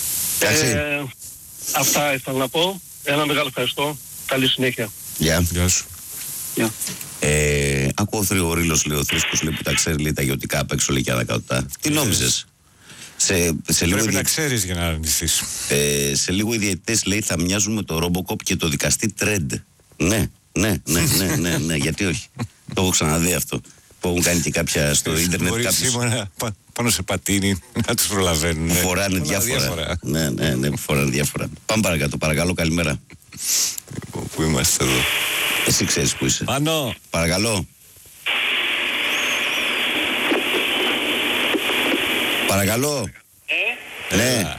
Ε, αυτά ήθελα να πω. Ένα μεγάλο ευχαριστώ. Καλή συνέχεια. Γεια. Γεια σου. Yeah. Ε, ακούω ο Θρηγορήλος, λέει ο Θρήσκος, λέει, που τα ξέρει, λέει, τα ιωτικά απ' έξω, λέει, και ανακατά. Τι νόμιζες? Σε, σε λίγο Πρέπει δι... να ξέρεις για να αρνηθείς. Ε, σε λίγο οι διαιτητές, λέει, θα μοιάζουν με το Robocop και το δικαστή Trend. Ναι, ναι, ναι, ναι, ναι, ναι, γιατί όχι. Το έχω ξαναδεί αυτό. Που έχουν κάνει και κάποια στο ίντερνετ. Μπορεί κάποιους... σήμερα πάνω σε πατίνι να τους προλαβαίνουν. Που φοράνε διάφορα. διάφορα. Ναι, ναι, ναι, που φοράνε διάφορα. Πάμε παρακάτω, παρακαλώ, καλημέρα. Πού είμαστε εδώ? Εσύ ξέρεις που είσαι. Πάνω. Παρακαλώ. Παρακαλώ. Ε? Ναι.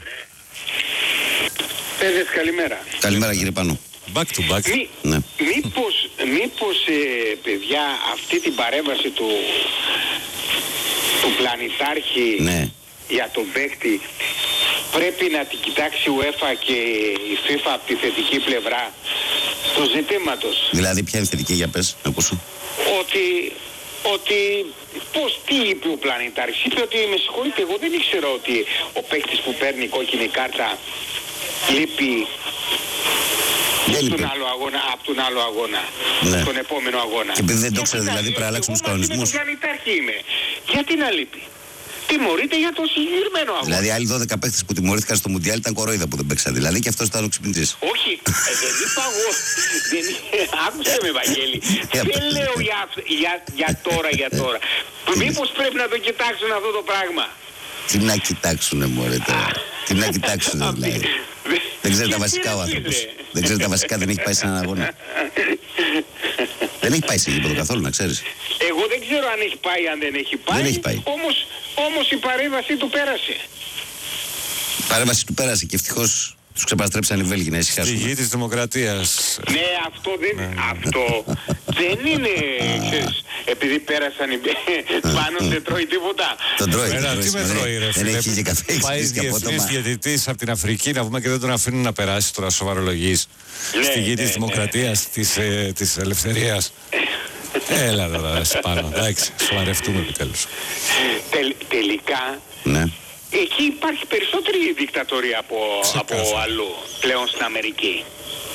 Πέδες, καλημέρα. Καλημέρα, κύριε Πάνο. Back to back. Μη, ναι. Μήπως, μήπως ε, παιδιά, αυτή την παρέμβαση του, του πλανητάρχη ναι. για τον παίκτη πρέπει να την κοιτάξει η UEFA και η FIFA από τη θετική πλευρά του ζητήματος. Δηλαδή, ποια είναι θετική, για πες, να ακούσω. Ότι, ότι, πώς, τι είπε ο πλανητάρχης? Είπε ότι, με συγχωρείτε, εγώ δεν ήξερα ότι ο παίκτης που παίρνει κόκκινη κάρτα λείπει από τον άλλο αγώνα, από τον άλλο αγώνα, ναι. τον επόμενο αγώνα. Και επειδή δεν το ξέρει, δηλαδή πρέπει να αλλάξουμε τους κανονισμούς. Εγώ πλανητάρχη είμαι. Γιατί να λείπει? Τιμωρείται για το συγκεκριμένο αγώνα. Δηλαδή, άλλοι δώδεκα παίχτες που τιμωρήθηκαν στο Μουντιάλ ήταν κορόιδα που δεν παίξαν. Δηλαδή, και αυτός ήταν ο ξυπνητής. Όχι, ε, δεν είπα εγώ. Δεν, άκουσε με, Βαγγέλη. Δεν λέω για, για, για τώρα, για τώρα. Μήπως πρέπει να το κοιτάξουν αυτό το πράγμα? Τι να κοιτάξουνε, μωρέ, τώρα. Τι να κοιτάξουνε, δηλαδή. Δεν ξέρει τα βασικά ο άνθρωπος. Δεν ξέρει τα βασικά, δεν έχει πάει σε έναν αγώνα. Δεν έχει πάει σε γήπεδο καθόλου, να ξέρεις. Εγώ δεν ξέρω αν έχει πάει, αν δεν έχει πάει. Δεν έχει πάει. Όμως, όμως η παρέμβαση του πέρασε. Η παρέμβαση του πέρασε και ευτυχώς τους ξεπαστρέψαν οι Βέλγοι να ησυχάσουν. Στη γη της δημοκρατίας. Ναι, αυτό δεν, ναι. αυτό δεν είναι, ξέρεις, επειδή πέρασαν οι πάνω δεν τρώει τίποτα. Τον τρώει, Πέρα, τι με τρώει, ρε φίλε. Δεν έχει και καφέ, έχει πάει διεθνής διαιτητής από την Αφρική να πούμε και δεν τον αφήνουν να περάσει, τώρα σοβαρολογείς. Ναι, στη γη της ναι, δημοκρατίας, ναι. της, ε, της ελευθερίας. Έλα τώρα, πάνω, εντάξει, σοβαρευτούμε επιτέλους. Τελ, τελικά, ναι. εκεί υπάρχει περισσότερη δικτατορία από, από αλλού πλέον στην Αμερική.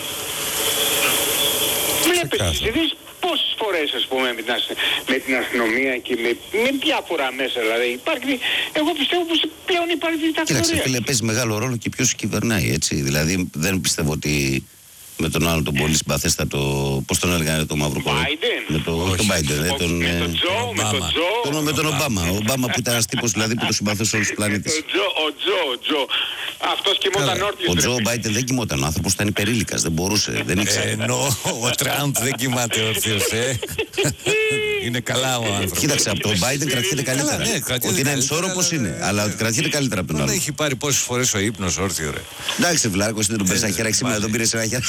Βλέπεις, δεις πόσες φορές, ας πούμε, με την, με την αστυνομία και με, με διάφορα μέσα, δηλαδή υπάρχει, εγώ πιστεύω πως πλέον υπάρχει δικτατορία. Κοίταξε, φίλε, παίζει μεγάλο ρόλο και ποιος κυβερνάει, έτσι. Δηλαδή δεν πιστεύω ότι με τον άλλο τον πολύ συμπαθέστατο, πώς τον έλεγανε, το μαύρο κόλλο. Με το, τον Biden, με τον Τζο, με τον Τζο. Με τον Ομπάμα. Ο Ομπάμα που ήταν ένας τύπος δηλαδή που το συμπαθούσε όλους τους πλανήτες. Ο Τζο, ο Τζο, ο Τζο. Αυτός κοιμόταν όρθιος. Ο Τζο Biden δεν κοιμόταν, ο άνθρωπος ήταν υπερήλικας, δεν μπορούσε, δεν ήξερε. Ενώ ο Τραμπ δεν κοιμάται όρθιος, ε. Είναι καλά ο άνθρωπος. Κοίταξε, από τον Biden κρατιέται καλύτερα. Ότι είναι ενισόρροπος είναι, αλλά ότι κρατιέται καλύτερα από τον άλλο. Δεν έχει πάρει πόσες φορές ο ύπνος όρθιο, ρε. Εντάξει, Βλάκος, δεν τον πήρε ένα χέρι, σήμερα τον πήρε ένα χέρι.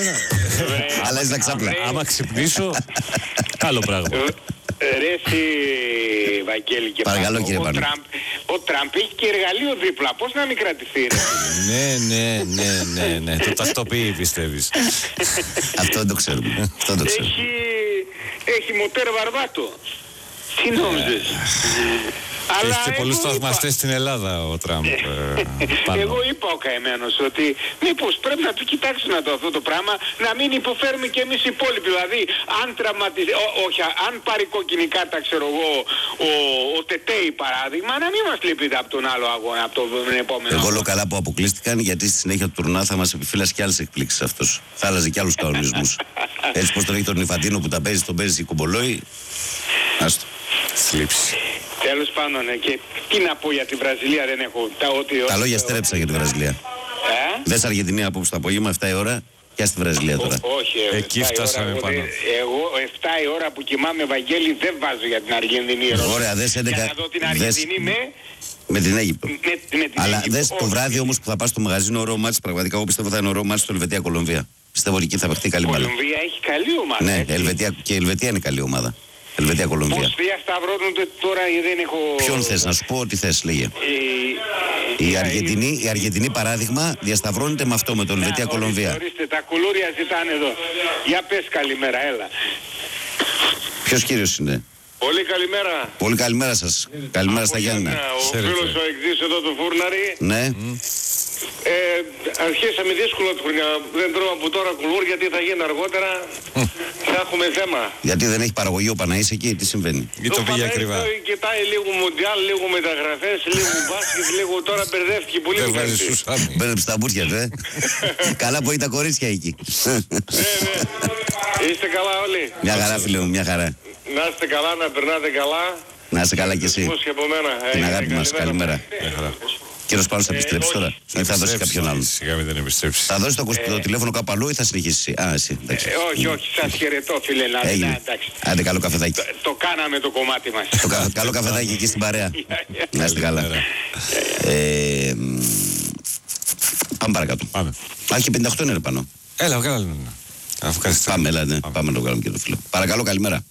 Αλλά είσαι να ξάπλα. Άμα ξυπνήσω, άλλο πράγμα. Ρε εσύ, Βαγγέλη, και παρακαλώ, κύριε Πάνο. Ο Τραμπ έχει και εργαλείο δίπλα. Πώς να μην κρατηθεί, ρε? Ναι, ναι, ναι, ναι, ναι. Το ταυτοποιεί, πιστεύεις. Αυτό δεν το ξέρουμε. Αυτό δεν το ξέρουμε. Έχει, έχει μοτέρ βαρβάτο. Τι νόμιζες? Αλλά έχει και πολλούς θαυμαστές στην Ελλάδα ο Τραμπ. ε, εγώ είπα ο καημένος ότι μήπως πρέπει να του κοιτάξουν το, αυτό το πράγμα, να μην υποφέρουμε κι εμείς οι υπόλοιποι. Δηλαδή, αν τραυματιζε, όχι, αν πάρει κόκκινη κάρτα, ξέρω εγώ, ο, ο Τετέι παράδειγμα, να μην μας λείπει από τον άλλο αγώνα, από τον επόμενο. Εγώ λέω καλά που αποκλείστηκαν, γιατί στη συνέχεια του τουρνά θα μας επιφύλασε κι άλλες εκπλήξεις αυτός. Θα άλλαζε κι άλλους κανονισμούς. Έτσι πως τον έχει τον Ιφαντίνο που τα παίζει, τον παίζει η Κουμπολόη. Άστο. Θλίψη. Τέλος πάντων, ναι, και τι να πω για τη Βραζιλία, δεν έχω τα ό,τι... Τα λόγια στρέψα για τη Βραζιλία. Ε? Δες Αργεντινή απόψε το απόγευμα, εφτά η ώρα, και στη Βραζιλία τώρα. Ό, όχι, εκεί φτάσαμε πάνω. Εγώ, εγώ εφτά η ώρα που κοιμάμαι, Βαγγέλη, δεν βάζω για την Αργεντινή. Ωραία, δες έντεκα... Για να δω την Αργεντινή δες... με... Με την Αίγυπτο. Με, με την Αλλά Αίγυπτο. δες το βράδυ όμως που θα πας στο μαγαζί, είναι ωραίο μάτς. Πραγματικά, εγώ πιστεύω θα είναι ωραίο μάτς στο Ελβετία-Κολομβία. Πιστεύω ότι εκεί θα παιχτεί καλή μπάλα. Η Κολομβία έχει καλή ομάδα. Ναι, Ελβετία, και η Ελβετία είναι καλή ομάδα. Ελβετία-Κολομβία. Πώς διασταυρώνονται τώρα, δεν έχω... Ποιον θες, να σου πω ό,τι θες, λέγε. Η, η, Αργεντινή, η Αργεντινή παράδειγμα διασταυρώνεται με αυτό, με το Ελβετία-Κολομβία. Ορίστε, τα κουλούρια ζητάνε εδώ. Για πες καλημέρα, έλα. Ποιος κύριος είναι? Πολύ καλημέρα. Πολύ καλημέρα σας. Καλημέρα στα Γιάννηνα. Ο φίλος ο Εκδής εδώ του Φούρναρη. Ναι. Mm. Ε, αρχίσαμε δύσκολα τη χρονιά. Δεν τρώμε από τώρα κουλούρ γιατί θα γίνει αργότερα. Θα έχουμε θέμα. Γιατί δεν έχει παραγωγή ο Παναής εκεί, τι συμβαίνει? Ή το πήγε ακριβά. Κοιτάει λίγο μουντιάλ, λίγο μεταγραφές, λίγο μπάσκετ, λίγο τώρα μπερδεύτηκε πολύ. Δεν βάζει σουσάμι. Μπέρδεψε τα μπουτια του, ε. Καλά που έχει τα κορίτσια εκεί. Ναι, ναι. Είστε καλά όλοι? Μια χαρά, φίλε μου, μια χαρά. Να είστε καλά, να περνάτε καλά. Να είστε καλά κι εσύ. Την αγάπη μας, καλημέρα. Κύριος Πάνος θα επιστρέψει τώρα ή θα δώσει κάποιον άλλον? Σιγά μην δεν επιστρέψει. Θα δώσει το, ε... το τηλέφωνο κάπου αλλού ή θα συνεχίσει? Α, εσύ. Ε, όχι, όχι, σας χαιρετώ φίλε Λάρινα. Έγινε. Άντε, καλό καφεδάκι. Το, το κάναμε το κομμάτι μας. Το κα, καλό καφεδάκι εκεί στην παρέα. Να είστε καλά. ε, πάμε παρακάτω. Πάμε. Α, και πενήντα οκτώ είναι πάνω. Έλα, καλά. Πάμε, έλα, ναι. Πάμε. Πάμε να το κάνουμε και το φίλο. Παρακαλώ, καλημέρα.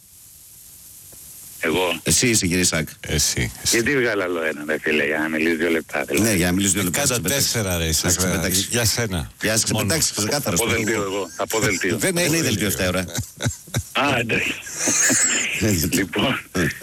Εγώ. Εσύ είσαι, κύριε Σάκ. Εσύ. Γιατί βγάλα άλλο ένα, ρε φίλε, για να μιλήσει δύο λεπτά. Ναι, για να μιλήσει δύο λεπτά. Κάτα τέσσερα, ρε, Σάκ. Για σένα. Για να ξεπετάξει, ξεκάθαρα. Αποδελτίο εγώ. Αποδελτίο. Δεν είναι δελτίο εφτά ώρα. Α, εντάξει. Λοιπόν,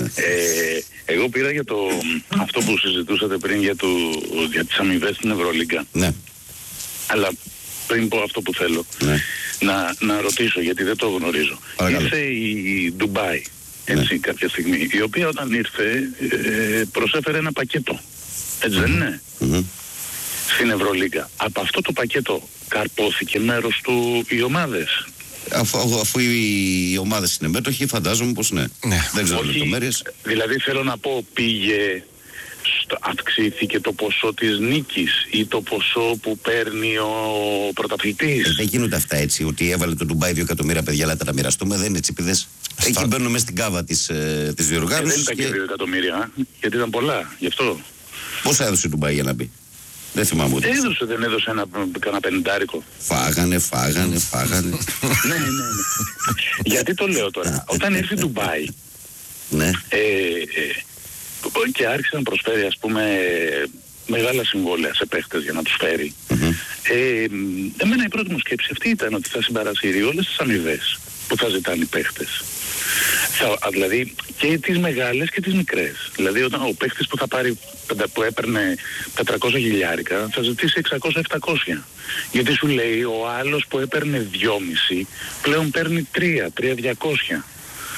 εγώ πήρα για το αυτό που συζητούσατε πριν για τις αμοιβές στην Ευρωλίγκα. Ναι. Αλλά πριν πω αυτό που θέλω, να ρωτήσω, γιατί δεν το γνωρίζω. Ήρθε η Ντουμπάι. Έτσι, ναι. Κάποια στιγμή, η οποία όταν ήρθε ε, προσέφερε ένα πακέτο. Έτσι mm-hmm. δεν είναι? Mm-hmm. Στην Ευρωλίγκα. Από αυτό το πακέτο καρπόθηκε μέρος του οι ομάδες. Αφού, αφού οι ομάδες είναι μέτοχοι, φαντάζομαι πως ναι. ναι. Δεν ξέρω λεπτομέρειες. Δηλαδή θέλω να πω, πήγε, στο, αυξήθηκε το ποσό της νίκης ή το ποσό που παίρνει ο πρωταθλητής? Ε, δεν γίνονται αυτά έτσι, ότι έβαλε το Ντουμπάι δύο εκατομμύρια παιδιά, αλλά τα μοιραστούμε, δεν είναι τσίπηδες. Εκεί μπαίνουν μέσα στην κάβα της, ε, της διοργάνωσης. Ε, δεν ήταν και δύο εκατομμύρια, γιατί ήταν πολλά, γι' αυτό. Πόσα έδωσε η Ντουμπάι για να μπει? Δεν θυμάμαι ούτε. Έδωσε, δεν έδωσε ένα, ένα πενηντάρικο. Φάγανε, φάγανε, φάγανε. ναι, ναι, ναι. Γιατί το λέω τώρα? Όταν ήρθε η Ντουμπάι, ναι. ε, ε, και άρχισε να προσφέρει, ας πούμε, μεγάλα συμβόλαια σε παίχτες για να τους φέρει. Mm-hmm. Ε, εμένα η πρώτη μου σκέψη αυτή ήταν ότι θα συμπαρασύρει όλες τις αμοιβές που θα ζητάνε οι παίχτες. Θα, δηλαδή και τις μεγάλες και τις μικρές. Δηλαδή όταν ο παίχτης που θα πάρει, που έπαιρνε τετρακόσια χιλιάρικα, θα ζητήσει εξακόσια επτακόσια. Γιατί σου λέει ο άλλος που έπαιρνε δυόμισι πλέον παίρνει τρία, τρία διακόσια.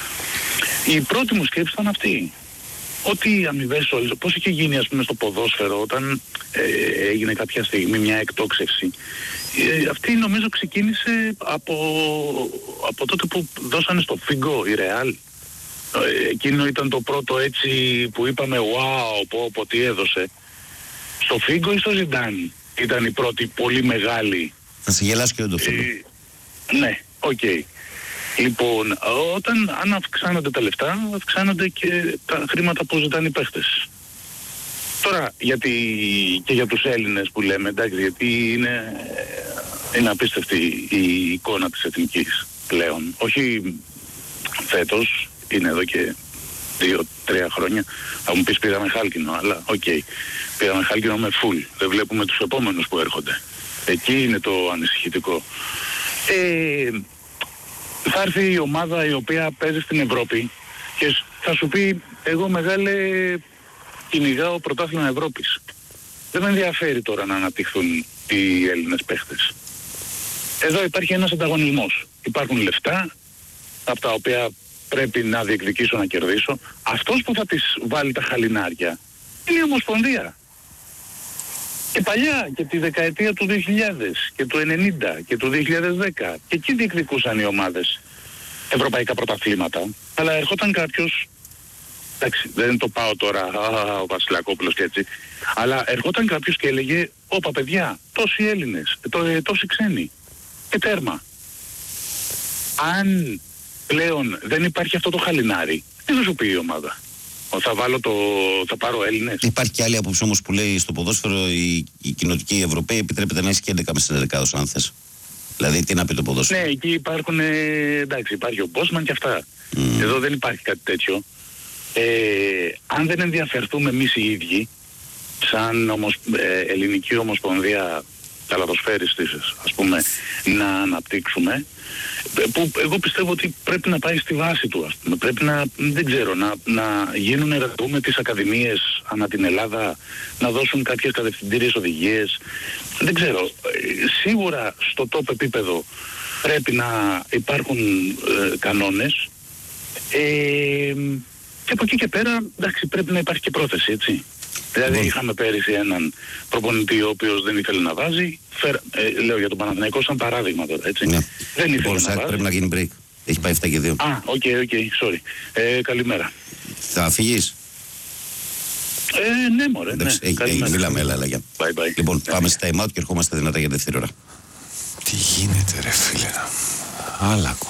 Η πρώτη μου σκέψη ήταν αυτή. Ότι οι αμοιβές όλες, πώς είχε γίνει ας πούμε στο ποδόσφαιρο όταν ε, έγινε κάποια στιγμή μια εκτόξευση. Ε, αυτή νομίζω ξεκίνησε από, από τότε που δώσανε στο Φίγκο η Ρεάλ. Ε, εκείνο ήταν το πρώτο έτσι που είπαμε wow, πω, πω τι έδωσε. Στο Φίγκο ή στο Ζιντάν ήταν η πρώτη πολύ μεγάλη. Θα σε γελάσω και δεν το Φίγκο. Ε, ναι, οκ. Okay. Λοιπόν, όταν αν αυξάνονται τα λεφτά, αυξάνονται και τα χρήματα που ζητάνε οι παίχτες. Τώρα, γιατί και για τους Έλληνες που λέμε, εντάξει, γιατί είναι, είναι απίστευτη η εικόνα της εθνικής πλέον. Όχι φέτος, είναι εδώ και δύο-τρία χρόνια. Θα μου πεις πήραμε χάλκινο, αλλά οκ. Okay, πήραμε χάλκινο με full. Δεν βλέπουμε τους επόμενους που έρχονται. Εκεί είναι το ανησυχητικό. Ε, θα έρθει η ομάδα η οποία παίζει στην Ευρώπη και θα σου πει εγώ μεγάλε κυνηγάω πρωτάθλημα Ευρώπης. Δεν με ενδιαφέρει τώρα να αναπτυχθούν οι Έλληνες παίχτες. Εδώ υπάρχει ένας ανταγωνισμός. Υπάρχουν λεφτά από τα οποία πρέπει να διεκδικήσω να κερδίσω. Αυτός που θα τις βάλει τα χαλινάρια είναι η Ομοσπονδία. Και παλιά και τη δεκαετία του δύο χιλιάδες και του ενενήντα και του δύο χιλιάδες δέκα και εκεί διεκδικούσαν οι ομάδες ευρωπαϊκά πρωταθλήματα. Αλλά ερχόταν κάποιος, εντάξει δεν το πάω τώρα α, ο Βασιλακόπουλος και έτσι, αλλά ερχόταν κάποιος και έλεγε όπα παιδιά, τόσοι Έλληνες, τό, ε, τόσοι ξένοι και τέρμα. Αν πλέον δεν υπάρχει αυτό το χαλινάρι, τι θα σου πει η ομάδα? Θα βάλω το, θα πάρω Έλληνες. Υπάρχει και άλλη άποψη όμως που λέει στο ποδόσφαιρο η, η κοινοτική Ευρωπαίοι επιτρέπεται να έχει και έντεκα με στην ενδεκάδα αν θες. Δηλαδή τι να πει το ποδόσφαιρο? Ναι, εκεί υπάρχουν, ε, εντάξει υπάρχει ο Μπόσμαν και αυτά. Mm. Εδώ δεν υπάρχει κάτι τέτοιο. Ε, αν δεν ενδιαφερθούμε εμείς οι ίδιοι, σαν ομοσ, ε, ελληνική ομοσπονδία καλαδοσφαίριστες, ας πούμε, να αναπτύξουμε, που εγώ πιστεύω ότι πρέπει να πάει στη βάση του, ας πούμε. Πρέπει να, δεν ξέρω, να, να γίνουν ερωτούμε τις ακαδημίες ανά την Ελλάδα, να δώσουν κάποιες κατευθυντήριες οδηγίες. Δεν ξέρω, σίγουρα στο top επίπεδο πρέπει να υπάρχουν ε, κανόνες, ε, και από εκεί και πέρα, εντάξει, πρέπει να υπάρχει και πρόθεση, έτσι. Δηλαδή είχαμε πέρυσι έναν προπονητή ο οποίος δεν ήθελε να βάζει, φερ, ε, λέω για τον Παναθηναϊκό σαν παράδειγμα τώρα, έτσι. Ναι. Δεν ήθελε να βάζει. Πρέπει να γίνει break. Έχει πάει επτά και δύο. Α, οκ, okay, οκ, okay, sorry. Ε, καλημέρα. Θα φύγεις? Ε, ναι, μωρέ, ναι. Έχει, έχει, μιλάμε, έλα, έλα, για. Bye, bye. Λοιπόν, yeah. πάμε στη time out και ερχόμαστε δυνατά για δεύτερη ώρα. Τι γίνεται ρε φίλε, άλλα